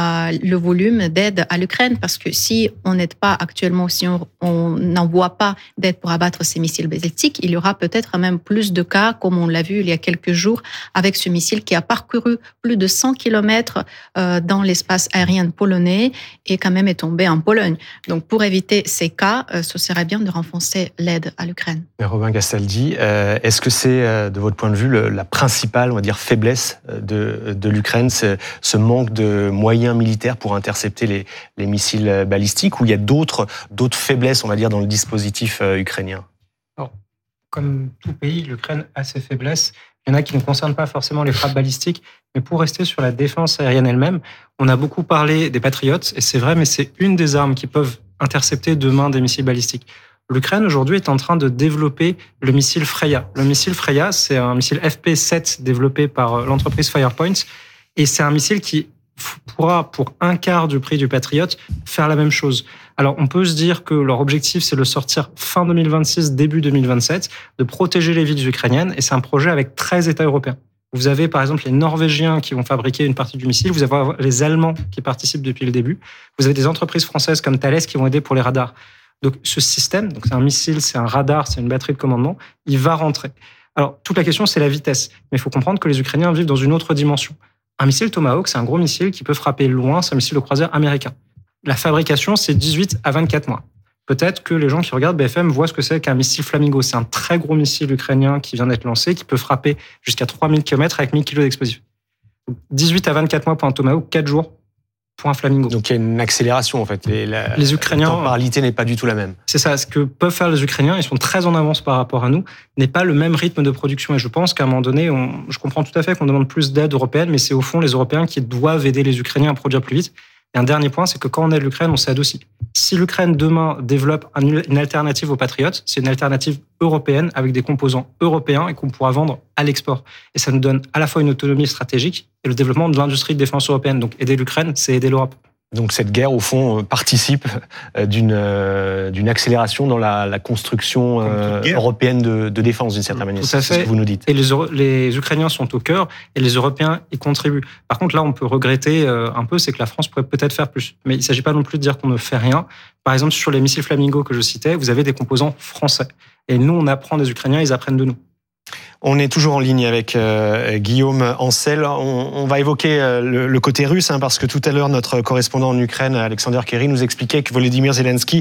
le volume d'aide à l'Ukraine, parce que si on n'aide pas actuellement, si on n'envoie pas d'aide pour abattre ces missiles balistiques, il y aura peut-être même plus de cas, comme on l'a vu il y a quelques jours, avec ce missile qui a parcouru plus de 100 km dans l'espace aérien polonais et quand même est tombé en Pologne. Donc pour éviter ces cas, ce serait bien de renforcer l'aide à l'Ukraine. Robin Castaldi, est-ce que c'est, de votre point de vue, la principale, on va dire, faiblesse de l'Ukraine, ce manque de moyens militaires pour intercepter les missiles balistiques, ou il y a d'autres faiblesses, on va dire, dans le dispositif ukrainien? Alors, comme tout pays, l'Ukraine a ses faiblesses. Il y en a qui ne concernent pas forcément les frappes balistiques, mais pour rester sur la défense aérienne elle-même, on a beaucoup parlé des Patriots, et c'est vrai, mais c'est une des armes qui peuvent intercepter demain des missiles balistiques. L'Ukraine, aujourd'hui, est en train de développer le missile Freya. Le missile Freya, c'est un missile FP7 développé par l'entreprise Firepoint. Et c'est un missile qui pourra, pour un quart du prix du Patriot, faire la même chose. Alors, on peut se dire que leur objectif, c'est de le sortir fin 2026, début 2027, de protéger les villes ukrainiennes. Et c'est un projet avec 13 États européens. Vous avez, par exemple, les Norvégiens qui vont fabriquer une partie du missile. Vous avez les Allemands qui participent depuis le début. Vous avez des entreprises françaises comme Thales qui vont aider pour les radars. Donc, ce système, donc c'est un missile, c'est un radar, c'est une batterie de commandement, il va rentrer. Alors, toute la question, c'est la vitesse. Mais il faut comprendre que les Ukrainiens vivent dans une autre dimension. Un missile Tomahawk, c'est un gros missile qui peut frapper loin, c'est un missile de croisière américain. La fabrication, c'est 18 à 24 mois. Peut-être que les gens qui regardent BFM voient ce que c'est qu'un missile Flamingo. C'est un très gros missile ukrainien qui vient d'être lancé, qui peut frapper jusqu'à 3000 km avec 1000 kg d'explosifs. 18 à 24 mois pour un Tomahawk, 4 jours pour un Flamingo. Donc il y a une accélération en fait. Les Ukrainiens, la temporalité n'est pas du tout la même. C'est ça. Ce que peuvent faire les Ukrainiens, ils sont très en avance par rapport à nous, n'est pas le même rythme de production. Et je pense qu'à un moment donné, je comprends tout à fait qu'on demande plus d'aide européenne, mais c'est au fond les Européens qui doivent aider les Ukrainiens à produire plus vite. Et un dernier point, c'est que quand on aide l'Ukraine, on s'aide aussi. Si l'Ukraine demain développe une alternative aux Patriotes, c'est une alternative européenne avec des composants européens et qu'on pourra vendre à l'export. Et ça nous donne à la fois une autonomie stratégique et le développement de l'industrie de défense européenne. Donc aider l'Ukraine, c'est aider l'Europe. Donc cette guerre, au fond, participe d'une accélération dans la construction européenne de défense, d'une certaine manière. C'est ce que vous nous dites. Et les Ukrainiens sont au cœur et les Européens y contribuent. Par contre, là, on peut regretter un peu, c'est que la France pourrait peut-être faire plus. Mais il ne s'agit pas non plus de dire qu'on ne fait rien. Par exemple, sur les missiles Flamingo que je citais, vous avez des composants français. Et nous, on apprend des Ukrainiens, ils apprennent de nous. On est toujours en ligne avec Guillaume Ancel. On va évoquer le côté russe, parce que tout à l'heure, notre correspondant en Ukraine, Alexander Kerry, nous expliquait que Volodymyr Zelensky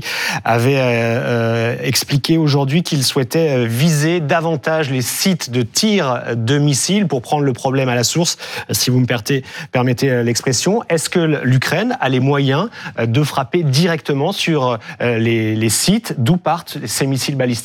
avait expliqué aujourd'hui qu'il souhaitait viser davantage les sites de tir de missiles pour prendre le problème à la source, si vous me permettez l'expression. Est-ce que l'Ukraine a les moyens de frapper directement sur les sites d'où partent ces missiles balistiques ?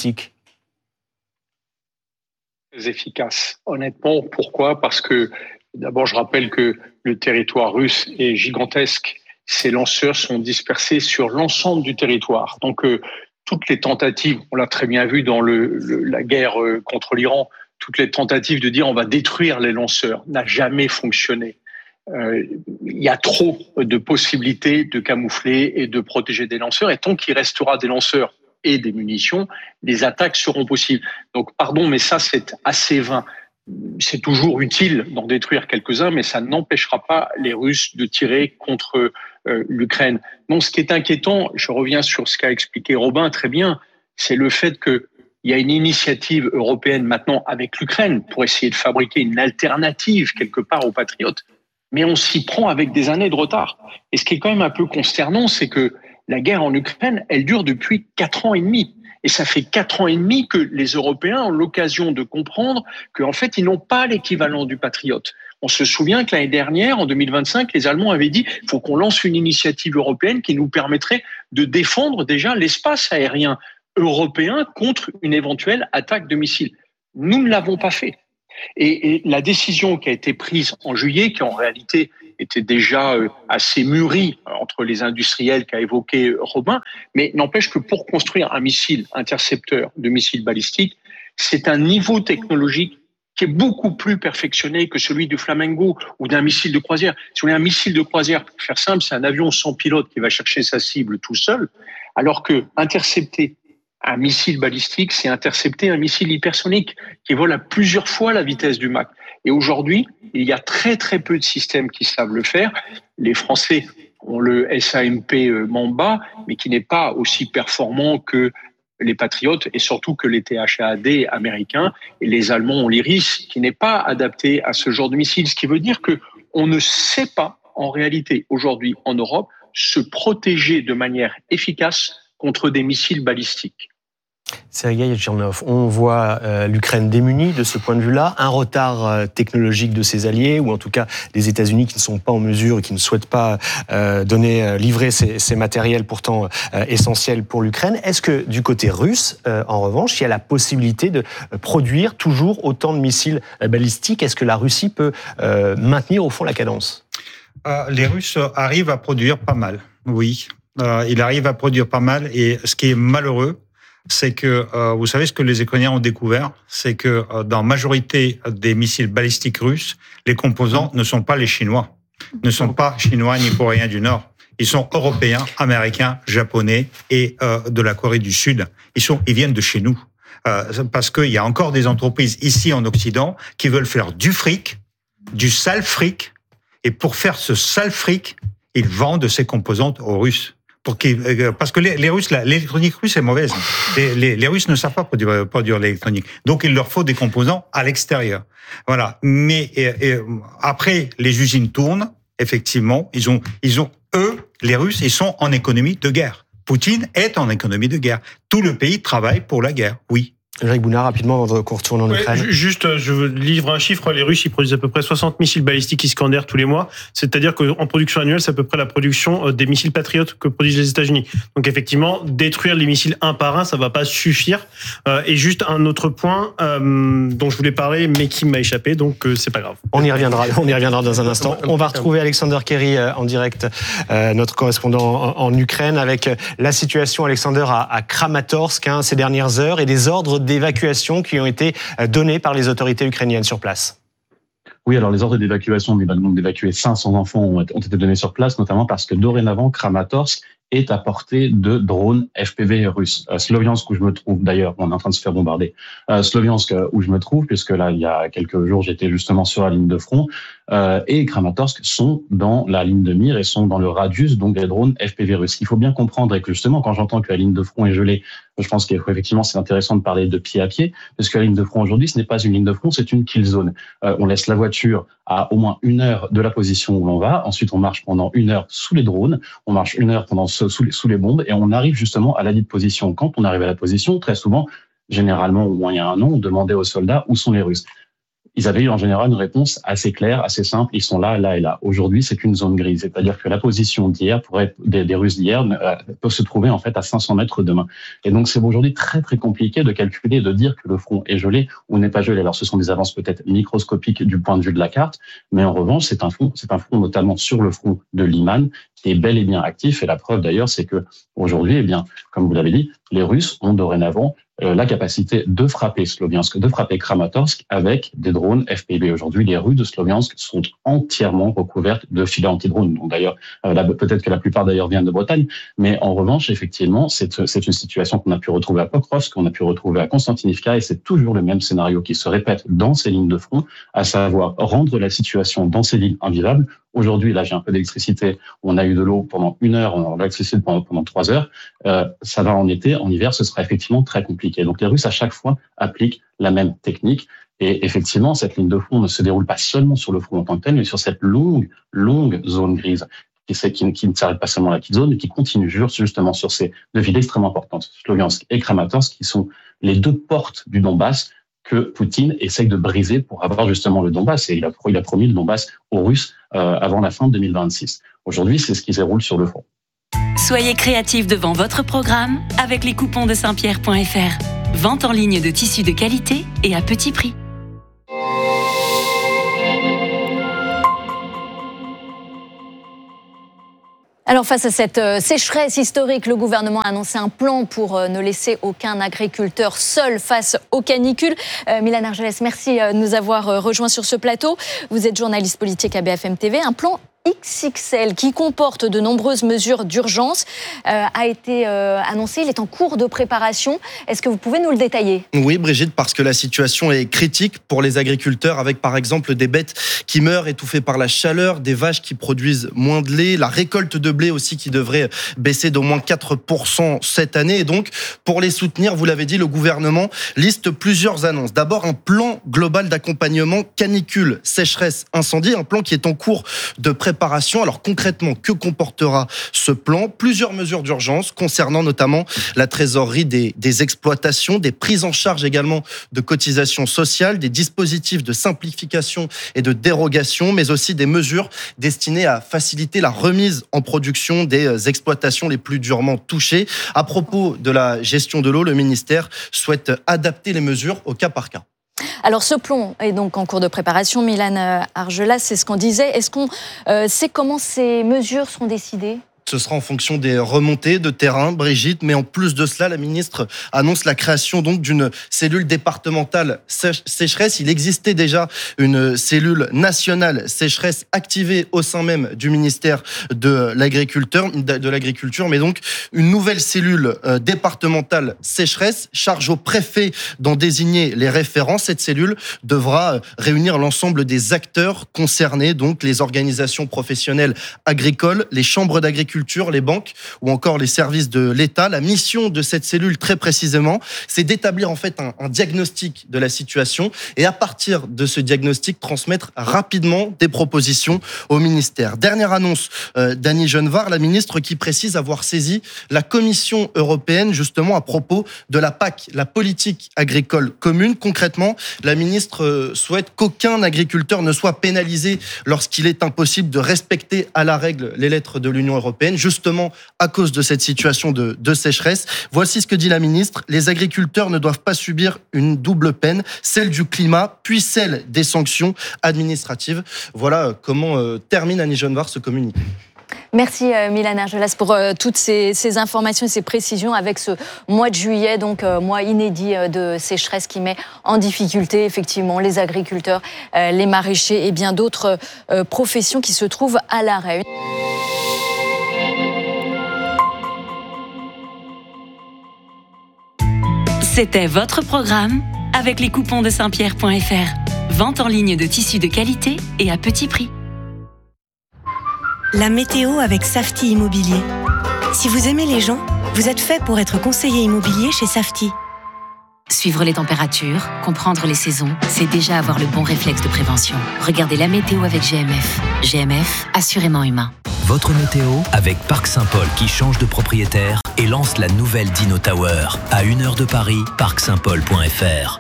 Efficace. Honnêtement, pourquoi ? Parce que, d'abord, je rappelle que le territoire russe est gigantesque. Ces lanceurs sont dispersés sur l'ensemble du territoire. Donc, toutes les tentatives, on l'a très bien vu dans la guerre contre l'Iran, toutes les tentatives de dire on va détruire les lanceurs n'a jamais fonctionné. Il y a trop de possibilités de camoufler et de protéger des lanceurs. Et tant qu'il restera des lanceurs et des munitions, les attaques seront possibles. Donc, pardon, mais ça, c'est assez vain. C'est toujours utile d'en détruire quelques-uns, mais ça n'empêchera pas les Russes de tirer contre l'Ukraine. Non, ce qui est inquiétant, je reviens sur ce qu'a expliqué Robin très bien, c'est le fait que Il y a une initiative européenne maintenant avec l'Ukraine pour essayer de fabriquer une alternative quelque part aux patriotes, mais on s'y prend avec des années de retard. Et ce qui est quand même un peu consternant, c'est que la guerre en Ukraine, elle dure depuis 4 ans et demi. Et ça fait 4 ans et demi que les Européens ont l'occasion de comprendre qu'en fait, ils n'ont pas l'équivalent du patriote. On se souvient que l'année dernière, en 2025, les Allemands avaient dit qu'il faut qu'on lance une initiative européenne qui nous permettrait de défendre déjà l'espace aérien européen contre une éventuelle attaque de missiles. Nous ne l'avons pas fait. Et la décision qui a été prise en juillet, qui en réalité était déjà assez mûrie entre les industriels qu'a évoqué Robin, mais n'empêche que pour construire un missile intercepteur de missiles balistiques, c'est un niveau technologique qui est beaucoup plus perfectionné que celui du Flamingo ou d'un missile de croisière. Si vous voulez, un missile de croisière, pour faire simple, c'est un avion sans pilote qui va chercher sa cible tout seul, alors que intercepter un missile balistique, c'est intercepter un missile hypersonique qui vole à plusieurs fois la vitesse du Mach. Et aujourd'hui, il y a très très peu de systèmes qui savent le faire. Les Français ont le SAMP Mamba, mais qui n'est pas aussi performant que les Patriotes et surtout que les THAAD américains. Et les Allemands ont l'Iris, qui n'est pas adapté à ce genre de missile. Ce qui veut dire qu'on ne sait pas, en réalité, aujourd'hui en Europe, se protéger de manière efficace contre des missiles balistiques. Sergueï Tchernov, on voit l'Ukraine démunie de ce point de vue-là, un retard technologique de ses alliés, ou en tout cas des États-Unis qui ne sont pas en mesure et qui ne souhaitent pas livrer ces matériels pourtant essentiels pour l'Ukraine. Est-ce que du côté russe, en revanche, il y a la possibilité de produire toujours autant de missiles balistiques? Est-ce que la Russie peut maintenir au fond la cadence? Les Russes arrivent à produire pas mal, oui. Ils arrivent à produire pas mal, et ce qui est malheureux, c'est que, vous savez, ce que les Ukrainiens ont découvert, c'est que dans la majorité des missiles balistiques russes, les composants ne sont pas les Chinois, ne sont pas chinois ni coréens du Nord. Ils sont européens, américains, japonais et de la Corée du Sud. Ils viennent de chez nous. Parce qu'il y a encore des entreprises ici en Occident qui veulent faire du fric, du sale fric, et pour faire ce sale fric, ils vendent ces composantes aux Russes. Parce que les Russes, l'électronique russe est mauvaise. Les Russes ne savent pas produire l'électronique. Donc, il leur faut des composants à l'extérieur. Voilà. Mais après, les usines tournent. Effectivement, ils ont eux, les Russes, ils sont en économie de guerre. Poutine est en économie de guerre. Tout le pays travaille pour la guerre. Oui. Jacques Bounard, rapidement, avant qu'on retourne en Ukraine. Juste, je livre un chiffre. Les Russes, ils produisent à peu près 60 missiles balistiques Iskander tous les mois. C'est-à-dire qu'en production annuelle, c'est à peu près la production des missiles patriotes que produisent les États-Unis. Donc, effectivement, détruire les missiles un par un, ça va pas suffire. Et juste un autre point dont je voulais parler, mais qui m'a échappé, donc c'est pas grave. On y reviendra dans un instant. On va retrouver Alexander Kerry en direct, notre correspondant en Ukraine, avec la situation, Alexander, à Kramatorsk ces dernières heures, et des ordres d'évacuation qui ont été donnés par les autorités ukrainiennes sur place. Oui, alors les ordres d'évacuation, donc d'évacuer 500 enfants ont été donnés sur place, notamment parce que dorénavant, Kramatorsk est à portée de drones FPV russes. Sloviansk, où je me trouve, d'ailleurs, on est en train de se faire bombarder. Sloviansk, où je me trouve, puisque là, il y a quelques jours, j'étais justement sur la ligne de front, et Kramatorsk sont dans la ligne de mire et sont dans le radius, donc des drones FPV russes. Il faut bien comprendre, et que justement, quand j'entends que la ligne de front est gelée, je pense qu'effectivement, c'est intéressant de parler de pied à pied, parce que la ligne de front aujourd'hui, ce n'est pas une ligne de front, c'est une kill zone. On laisse la voiture à au moins 1 heure de la position où l'on va. Ensuite, on marche pendant 1 heure sous les drones. On marche 1 heure sous les bombes, et on arrive justement à la dite position. Quand on arrive à la position, très souvent, généralement, au moins il y a un an, on demandait aux soldats où sont les Russes. Ils avaient eu en général une réponse assez claire, assez simple. Ils sont là, là et là. Aujourd'hui, c'est une zone grise. C'est-à-dire que la position d'hier, des Russes d'hier, peut se trouver en fait à 500 mètres demain. Et donc, c'est aujourd'hui très, très compliqué de calculer, de dire que le front est gelé ou n'est pas gelé. Alors, ce sont des avances peut-être microscopiques du point de vue de la carte, mais en revanche, c'est un front notamment sur le front de Liman, qui est bel et bien actif. Et la preuve d'ailleurs, c'est que aujourd'hui, eh bien, comme vous l'avez dit, les Russes ont dorénavant la capacité de frapper Sloviansk, de frapper Kramatorsk avec des drones FPV. Aujourd'hui, les rues de Sloviansk sont entièrement recouvertes de filets anti-drones. Donc d'ailleurs, peut-être que la plupart d'ailleurs viennent de Bretagne, mais en revanche, effectivement, c'est une situation qu'on a pu retrouver à Pokrovsk, qu'on a pu retrouver à Konstantinivka, et c'est toujours le même scénario qui se répète dans ces lignes de front, à savoir rendre la situation dans ces lignes invivables Aujourd'hui, là, j'ai un peu d'électricité. On a eu de l'eau pendant 1 heure, on a de l'électricité pendant 3 heures. Ça va en été. En hiver, ce sera effectivement très compliqué. Donc, les Russes, à chaque fois, appliquent la même technique. Et effectivement, cette ligne de front ne se déroule pas seulement sur le front en tant que tel, mais sur cette longue zone grise qui ne s'arrête pas seulement à la petite zone, mais qui continue justement sur ces 2 villes extrêmement importantes, Sloviansk et Kramatorsk, qui sont les 2 portes du Donbass que Poutine essaye de briser pour avoir justement le Donbass. Et il a promis le Donbass aux Russes avant la fin de 2026. Aujourd'hui, c'est ce qui se déroule sur le front. Soyez créatifs devant votre programme avec les coupons de Saint-Pierre.fr. Vente en ligne de tissus de qualité et à petit prix. Alors face à cette sécheresse historique, le gouvernement a annoncé un plan pour ne laisser aucun agriculteur seul face aux canicules. Mylane Argelès, merci de nous avoir rejoints sur ce plateau. Vous êtes journaliste politique à BFM TV. Un plan XXL qui comporte de nombreuses mesures d'urgence a été annoncé. Il est en cours de préparation. Est-ce que vous pouvez nous le détailler ? Oui, Brigitte, parce que la situation est critique pour les agriculteurs, avec par exemple des bêtes qui meurent étouffées par la chaleur, des vaches qui produisent moins de lait, la récolte de blé aussi qui devrait baisser d'au moins 4% cette année. Et donc, pour les soutenir, vous l'avez dit, le gouvernement liste plusieurs annonces. D'abord, un plan global d'accompagnement canicule, sécheresse, incendie, un plan qui est en cours de préparation. Alors concrètement, que comportera ce plan ? Plusieurs mesures d'urgence concernant notamment la trésorerie des exploitations, des prises en charge également de cotisations sociales, des dispositifs de simplification et de dérogation, mais aussi des mesures destinées à faciliter la remise en production des exploitations les plus durement touchées. À propos de la gestion de l'eau, le ministère souhaite adapter les mesures au cas par cas. Alors ce plan est donc en cours de préparation. Mylane Argelès, c'est ce qu'on disait. Est-ce qu'on sait comment ces mesures seront décidées ? Ce sera en fonction des remontées de terrain, Brigitte. Mais en plus de cela, la ministre annonce la création donc d'une cellule départementale sécheresse. Il existait déjà une cellule nationale sécheresse activée au sein même du ministère de l'Agriculture. Mais donc une nouvelle cellule départementale sécheresse charge au préfet d'en désigner les référents. Cette cellule devra réunir l'ensemble des acteurs concernés, donc les organisations professionnelles agricoles, les chambres d'agriculture, les banques ou encore les services de l'État. La mission de cette cellule, très précisément, c'est d'établir en fait un diagnostic de la situation et à partir de ce diagnostic, transmettre rapidement des propositions au ministère. Dernière annonce d'Annie Genevard, la ministre qui précise avoir saisi la Commission européenne justement à propos de la PAC, la politique agricole commune. Concrètement, la ministre souhaite qu'aucun agriculteur ne soit pénalisé lorsqu'il est impossible de respecter à la règle les lettres de l'Union européenne, justement à cause de cette situation de sécheresse. Voici ce que dit la ministre. Les agriculteurs ne doivent pas subir une double peine, celle du climat, puis celle des sanctions administratives. Voilà comment termine Annie Genevard ce communiqué. Merci Mylane Argelès pour toutes ces informations et ces précisions avec ce mois de juillet, donc mois inédit de sécheresse qui met en difficulté effectivement les agriculteurs, les maraîchers et bien d'autres professions qui se trouvent à l'arrêt. C'était votre programme avec les coupons de Saint-Pierre.fr. Vente en ligne de tissus de qualité et à petit prix. La météo avec Safety Immobilier. Si vous aimez les gens, vous êtes fait pour être conseiller immobilier chez Safety. Suivre les températures, comprendre les saisons, c'est déjà avoir le bon réflexe de prévention. Regardez la météo avec GMF. GMF, assurément humain. Votre météo avec Parc Saint-Paul qui change de propriétaire et lance la nouvelle Dino Tower. À 1 heure de Paris, parcsaintpaul.fr.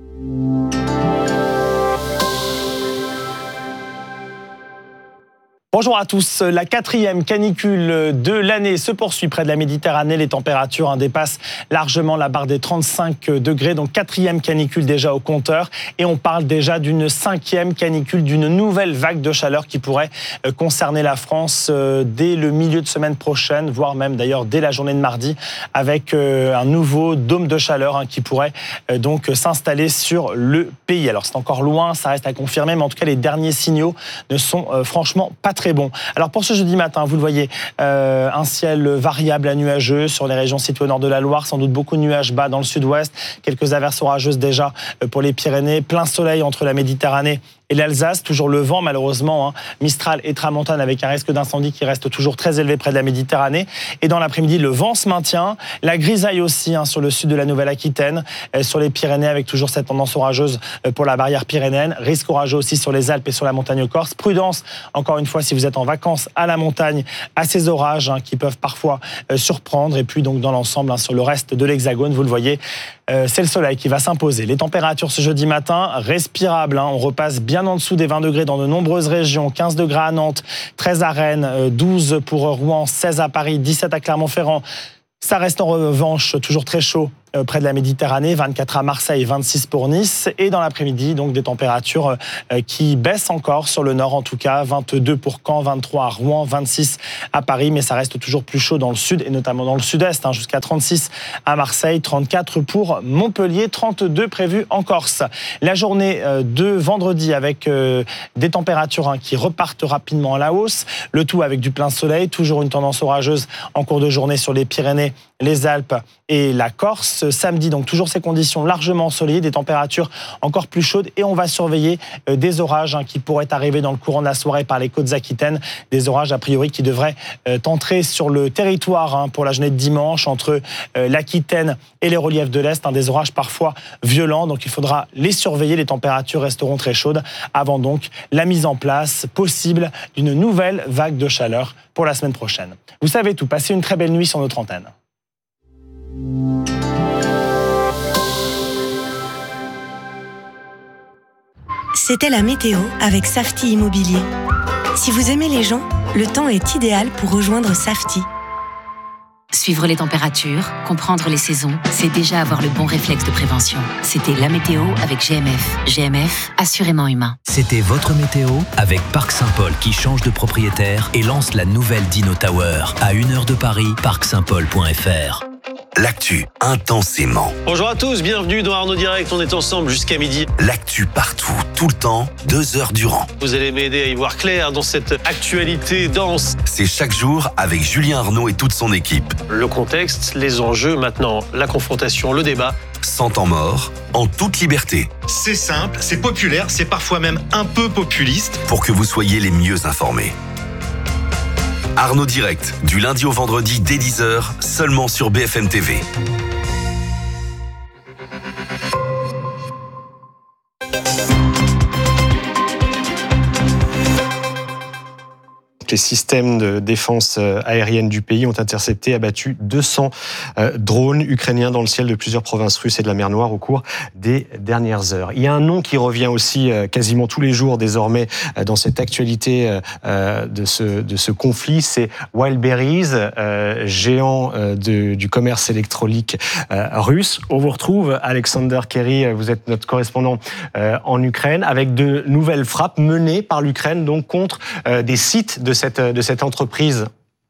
Bonjour à tous. La 4e canicule de l'année se poursuit près de la Méditerranée. Les températures dépassent largement la barre des 35 degrés. Donc 4e canicule déjà au compteur. Et on parle déjà d'une 5e canicule, d'une nouvelle vague de chaleur qui pourrait concerner la France dès le milieu de semaine prochaine, voire même d'ailleurs dès la journée de mardi, avec un nouveau dôme de chaleur qui pourrait donc s'installer sur le pays. Alors c'est encore loin, ça reste à confirmer, mais en tout cas les derniers signaux ne sont franchement pas très bon. Alors pour ce jeudi matin, vous le voyez, un ciel variable à nuageux sur les régions situées au nord de la Loire, sans doute beaucoup de nuages bas dans le sud-ouest, quelques averses orageuses déjà pour les Pyrénées, plein soleil entre la Méditerranée et l'Alsace. Toujours le vent, malheureusement, Mistral et Tramontane avec un risque d'incendie qui reste toujours très élevé près de la Méditerranée. Et dans l'après-midi, le vent se maintient. La grisaille aussi sur le sud de la Nouvelle-Aquitaine, sur les Pyrénées avec toujours cette tendance orageuse pour la barrière pyrénéenne. Risque orageux aussi sur les Alpes et sur la montagne corse. Prudence, encore une fois, si vous êtes en vacances à la montagne, à ces orages qui peuvent parfois surprendre. Et puis donc dans l'ensemble, sur le reste de l'Hexagone, vous le voyez, c'est le soleil qui va s'imposer. Les températures ce jeudi matin, respirables. On repasse bien en dessous des 20 degrés dans de nombreuses régions. 15 degrés à Nantes, 13 à Rennes, 12 pour Rouen, 16 à Paris, 17 à Clermont-Ferrand. Ça reste en revanche toujours très chaud près de la Méditerranée, 24 à Marseille, 26 pour Nice. Et dans l'après-midi, donc des températures qui baissent encore sur le nord en tout cas, 22 pour Caen, 23 à Rouen, 26 à Paris, mais ça reste toujours plus chaud dans le sud et notamment dans le sud-est, jusqu'à 36 à Marseille, 34 pour Montpellier, 32 prévus en Corse. La journée de vendredi avec des températures qui repartent rapidement à la hausse, le tout avec du plein soleil, toujours une tendance orageuse en cours de journée sur les Pyrénées, les Alpes et la Corse. Samedi, donc toujours ces conditions largement ensoleillées, des températures encore plus chaudes et on va surveiller des orages qui pourraient arriver dans le courant de la soirée par les côtes aquitaines. Des orages a priori qui devraient entrer sur le territoire pour la journée de dimanche entre l'Aquitaine et les reliefs de l'Est. Des orages parfois violents, donc il faudra les surveiller. Les températures resteront très chaudes avant donc la mise en place possible d'une nouvelle vague de chaleur pour la semaine prochaine. Vous savez tout, passez une très belle nuit sur notre antenne. C'était la météo avec Safety Immobilier. Si vous aimez les gens, le temps est idéal pour rejoindre Safety. Suivre les températures, comprendre les saisons, c'est déjà avoir le bon réflexe de prévention. C'était la météo avec GMF. GMF, assurément humain. C'était votre météo avec Parc Saint-Paul qui change de propriétaire et lance la nouvelle Dino Tower. À 1 heure de Paris, parcsaintpaul.fr. L'actu intensément. Bonjour à tous, bienvenue dans Arnaud Direct, on est ensemble jusqu'à midi. L'actu partout, tout le temps, 2 heures durant. Vous allez m'aider à y voir clair dans cette actualité dense. C'est chaque jour avec Julien Arnaud et toute son équipe. Le contexte, les enjeux, maintenant la confrontation, le débat. Sans temps mort, en toute liberté. C'est simple, c'est populaire, c'est parfois même un peu populiste. Pour que vous soyez les mieux informés. Arnaud Direct, du lundi au vendredi dès 10h, seulement sur BFM TV. Les systèmes de défense aérienne du pays ont intercepté et abattu 200 drones ukrainiens dans le ciel de plusieurs provinces russes et de la mer Noire au cours des dernières heures. Il y a un nom qui revient aussi quasiment tous les jours désormais dans cette actualité de ce conflit, c'est Wildberries, géant du commerce électronique russe. On vous retrouve, Alexander Kerry, vous êtes notre correspondant en Ukraine, avec de nouvelles frappes menées par l'Ukraine donc contre des sites de cette entreprise.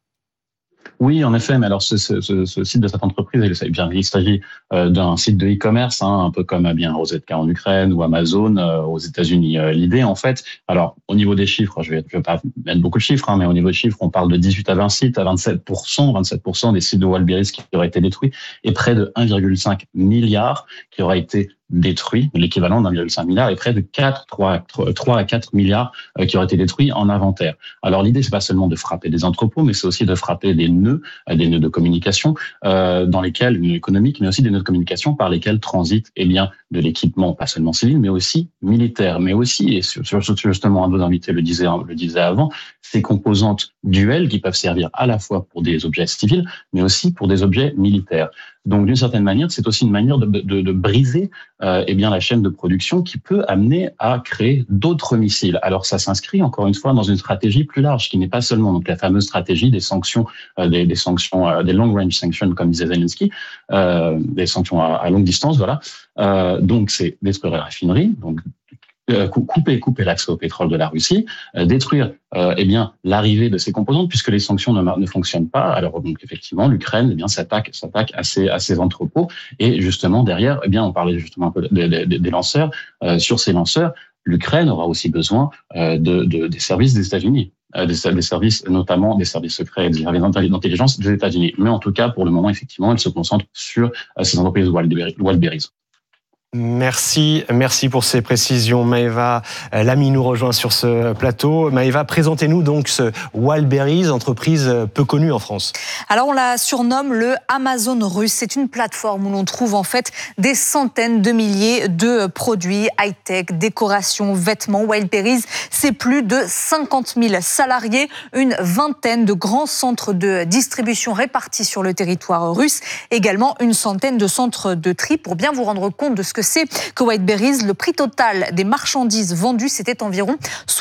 Oui, en effet, mais alors ce site de cette entreprise, il s'agit d'un site de e-commerce, un peu comme Rozetka en Ukraine ou Amazon aux États-Unis. L'idée, en fait, alors au niveau des chiffres, je vais pas mettre beaucoup de chiffres, mais au niveau des chiffres, on parle de 18 à 20 sites, à 27% des sites de Wildberries qui auraient été détruits et près de 1,5 milliard qui auraient été détruits, l'équivalent d'1,5 milliard, et près de 3 à 4 milliards qui auraient été détruits en inventaire. Alors l'idée, c'est pas seulement de frapper des entrepôts, mais c'est aussi de frapper des nœuds de communication dans lesquels, nœuds économiques, mais aussi des nœuds de communication par lesquels transite de l'équipement, pas seulement civil, mais aussi militaire, mais aussi, et justement un de vos invités le disait avant, ces composantes duelles qui peuvent servir à la fois pour des objets civils, mais aussi pour des objets militaires. Donc, d'une certaine manière, c'est aussi une manière de briser la chaîne de production qui peut amener à créer d'autres missiles. Alors, ça s'inscrit encore une fois dans une stratégie plus large, qui n'est pas seulement donc la fameuse stratégie des sanctions, des long range sanctions, comme disait Zelensky, des sanctions à longue distance, voilà. Donc, c'est détruire la raffinerie, donc couper l'accès au pétrole de la Russie, détruire l'arrivée de ces composantes puisque les sanctions ne fonctionnent pas. Alors donc effectivement l'Ukraine s'attaque à ces entrepôts et justement derrière on parlait justement un peu des lanceurs. Sur ces lanceurs, l'Ukraine aura aussi besoin des services des États-Unis. Des services, notamment des services secrets et des services d'intelligence des États-Unis. Mais en tout cas, pour le moment, effectivement, elle se concentre sur ces entreprises Wildberries. Merci pour ces précisions. Maëva Lamy nous rejoint sur ce plateau. Maëva, présentez-nous donc ce Wildberries, entreprise peu connue en France. Alors on la surnomme le Amazon russe. C'est une plateforme où l'on trouve en fait des centaines de milliers de produits high-tech, décorations, vêtements. Wildberries, c'est plus de 50 000 salariés, une vingtaine de grands centres de distribution répartis sur le territoire russe, également une centaine de centres de tri. Pour bien vous rendre compte de ce que c'est que Wildberries, le prix total des marchandises vendues, c'était environ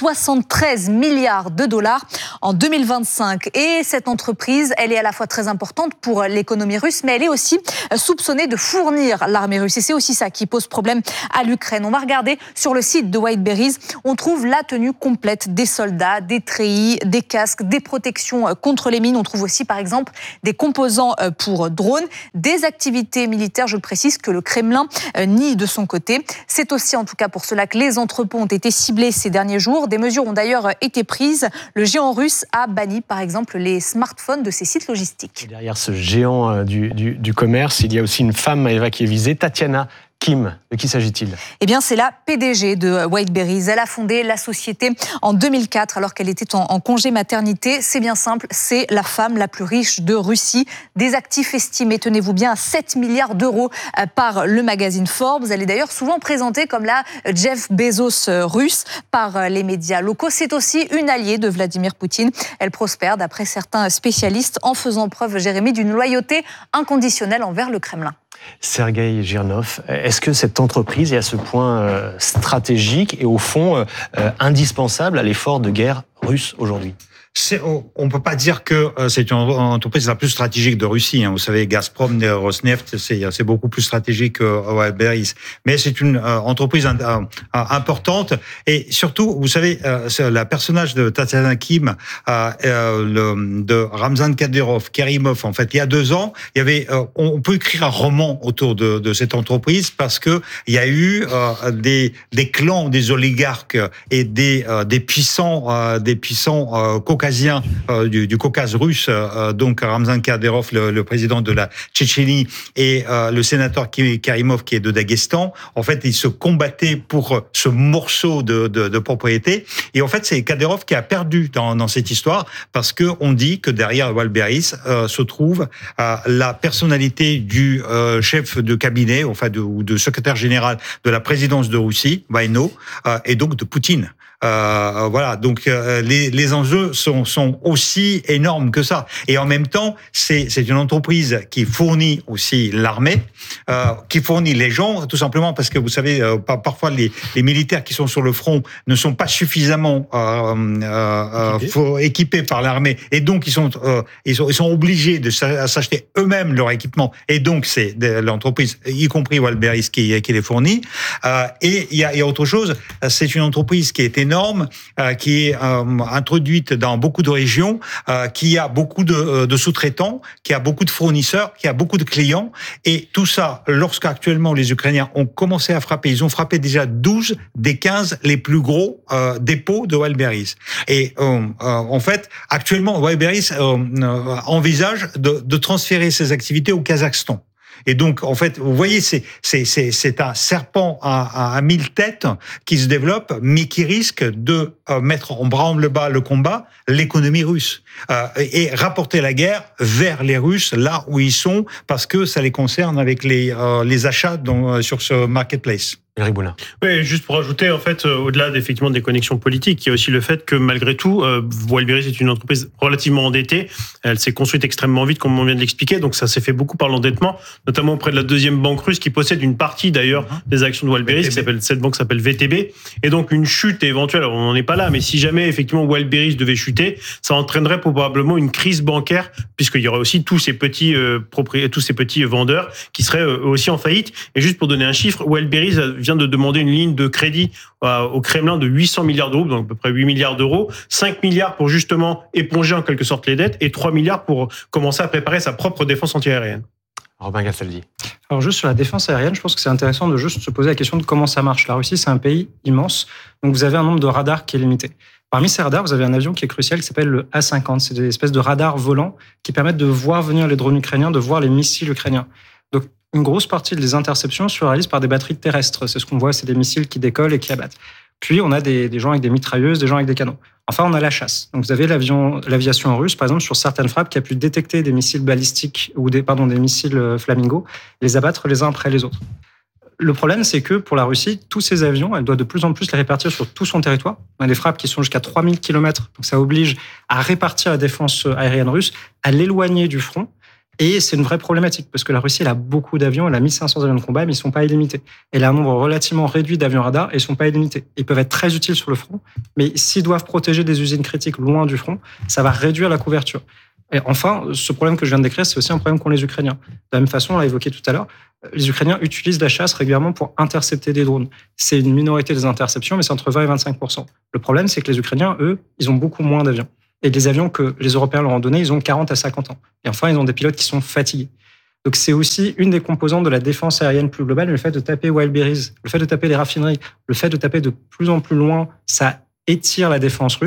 73 milliards de dollars en 2025. Et cette entreprise, elle est à la fois très importante pour l'économie russe, mais elle est aussi soupçonnée de fournir l'armée russe. Et c'est aussi ça qui pose problème à l'Ukraine. On va regarder sur le site de Wildberries, on trouve la tenue complète des soldats, des treillis, des casques, des protections contre les mines. On trouve aussi, par exemple, des composants pour drones, des activités militaires, je précise, que le Kremlin nie de son côté. C'est aussi en tout cas pour cela que les entrepôts ont été ciblés ces derniers jours. Des mesures ont d'ailleurs été prises. Le géant russe a banni par exemple les smartphones de ses sites logistiques. Et derrière ce géant du commerce, il y a aussi une femme, Maëva, qui est visée, Tatiana Kim. De qui s'agit-il ? Eh bien, c'est la PDG de Wildberries. Elle a fondé la société en 2004 alors qu'elle était en congé maternité. C'est bien simple, c'est la femme la plus riche de Russie. Des actifs estimés, tenez-vous bien, à 7 milliards d'euros par le magazine Forbes. Elle est d'ailleurs souvent présentée comme la Jeff Bezos russe par les médias locaux. C'est aussi une alliée de Vladimir Poutine. Elle prospère, d'après certains spécialistes, en faisant preuve, Jérémy, d'une loyauté inconditionnelle envers le Kremlin. Sergueï Girnov, est-ce que cette entreprise est à ce point stratégique et au fond indispensable à l'effort de guerre russe aujourd'hui ? On peut pas dire que c'est une entreprise la plus stratégique de Russie. Vous savez, Gazprom, Rosneft, c'est beaucoup plus stratégique que Wildberries. Mais c'est une entreprise importante. Et surtout, vous savez, le personnage de Tatiana Kim, de Ramzan Kadyrov, en fait, il y a 2 ans, il y avait, on peut écrire un roman autour de cette entreprise parce que il y a eu des clans, des oligarques et des puissants caucasiens du Caucase russe, donc Ramzan Kadyrov, le président de la Tchétchénie, et le sénateur Karimov, qui est de Daghestan. En fait, ils se combattaient pour ce morceau de propriété. Et en fait, c'est Kadyrov qui a perdu dans cette histoire parce que on dit que derrière Wildberries se trouve la personnalité du chef de cabinet, ou de secrétaire général de la présidence de Russie, Vaino, et donc de Poutine. Voilà, donc les enjeux sont aussi énormes que ça. Et en même temps, c'est une entreprise qui fournit aussi l'armée, qui fournit les gens, tout simplement parce que vous savez, parfois les militaires qui sont sur le front ne sont pas suffisamment équipés par l'armée, et donc ils sont obligés de s'acheter eux-mêmes leur équipement. Et donc c'est l'entreprise, y compris Wildberries, qui les fournit. Et il y a autre chose. C'est une entreprise qui est énorme, qui est introduite dans beaucoup de régions, qui a beaucoup de sous-traitants, qui a beaucoup de fournisseurs, qui a beaucoup de clients. Et tout ça, lorsqu'actuellement les Ukrainiens ont commencé à frapper, ils ont frappé déjà 12 des 15 les plus gros dépôts de Wildberries. Et en fait, actuellement, Wildberries envisage de transférer ses activités au Kazakhstan. Et donc, en fait, vous voyez, c'est un serpent à 1000 têtes qui se développe, mais qui risque de mettre en branle-bas le combat, l'économie russe, et rapporter la guerre vers les Russes, là où ils sont, parce que ça les concerne avec les achats sur ce marketplace. Eric Boulin. Oui, juste pour ajouter, en fait, au-delà effectivement des connexions politiques, il y a aussi le fait que malgré tout, Wildberries est une entreprise relativement endettée. Elle s'est construite extrêmement vite, comme on vient de l'expliquer, donc ça s'est fait beaucoup par l'endettement, notamment auprès de la deuxième banque russe qui possède une partie d'ailleurs des actions de Wildberries, cette banque s'appelle VTB, et donc une chute éventuelle, alors on n'en est pas là, mais si jamais effectivement Wildberries devait chuter, ça entraînerait probablement une crise bancaire, puisqu'il y aurait aussi tous ces petits vendeurs qui seraient aussi en faillite. Et juste pour donner un chiffre, Wildberries vient de demander une ligne de crédit au Kremlin de 800 milliards d'euros, donc à peu près 8 milliards d'euros, 5 milliards pour justement éponger en quelque sorte les dettes, et 3 milliards pour commencer à préparer sa propre défense antiaérienne. Robin Gastaldi. Alors juste sur la défense aérienne, je pense que c'est intéressant de juste se poser la question de comment ça marche. La Russie, c'est un pays immense, donc vous avez un nombre de radars qui est limité. Parmi ces radars, vous avez un avion qui est crucial qui s'appelle le A-50. C'est des espèces de radars volants qui permettent de voir venir les drones ukrainiens, de voir les missiles ukrainiens. Donc une grosse partie des interceptions se réalise par des batteries terrestres. C'est ce qu'on voit, c'est des missiles qui décollent et qui abattent. Puis, on a des gens avec des mitrailleuses, des gens avec des canons. Enfin, on a la chasse. Donc, vous avez l'aviation russe, par exemple, sur certaines frappes, qui a pu détecter des missiles balistiques ou des missiles Flamingo, les abattre les uns après les autres. Le problème, c'est que pour la Russie, tous ces avions, elle doit de plus en plus les répartir sur tout son territoire. On a des frappes qui sont jusqu'à 3000 km, donc ça oblige à répartir la défense aérienne russe, à l'éloigner du front. Et c'est une vraie problématique, parce que la Russie, elle a beaucoup d'avions, elle a 1500 avions de combat, mais ils ne sont pas illimités. Elle a un nombre relativement réduit d'avions radars, et ils ne sont pas illimités. Ils peuvent être très utiles sur le front, mais s'ils doivent protéger des usines critiques loin du front, ça va réduire la couverture. Et enfin, ce problème que je viens de décrire, c'est aussi un problème qu'ont les Ukrainiens. De la même façon, on l'a évoqué tout à l'heure, les Ukrainiens utilisent la chasse régulièrement pour intercepter des drones. C'est une minorité des interceptions, mais c'est entre 20 et 25%. Le problème, c'est que les Ukrainiens, eux, ils ont beaucoup moins d'avions. Et les avions que les Européens leur ont donnés, ils ont 40 à 50 ans. Et enfin, ils ont des pilotes qui sont fatigués. Donc c'est aussi une des composantes de la défense aérienne plus globale, le fait de taper Wildberries, le fait de taper les raffineries, le fait de taper de plus en plus loin, ça étire la défense russe.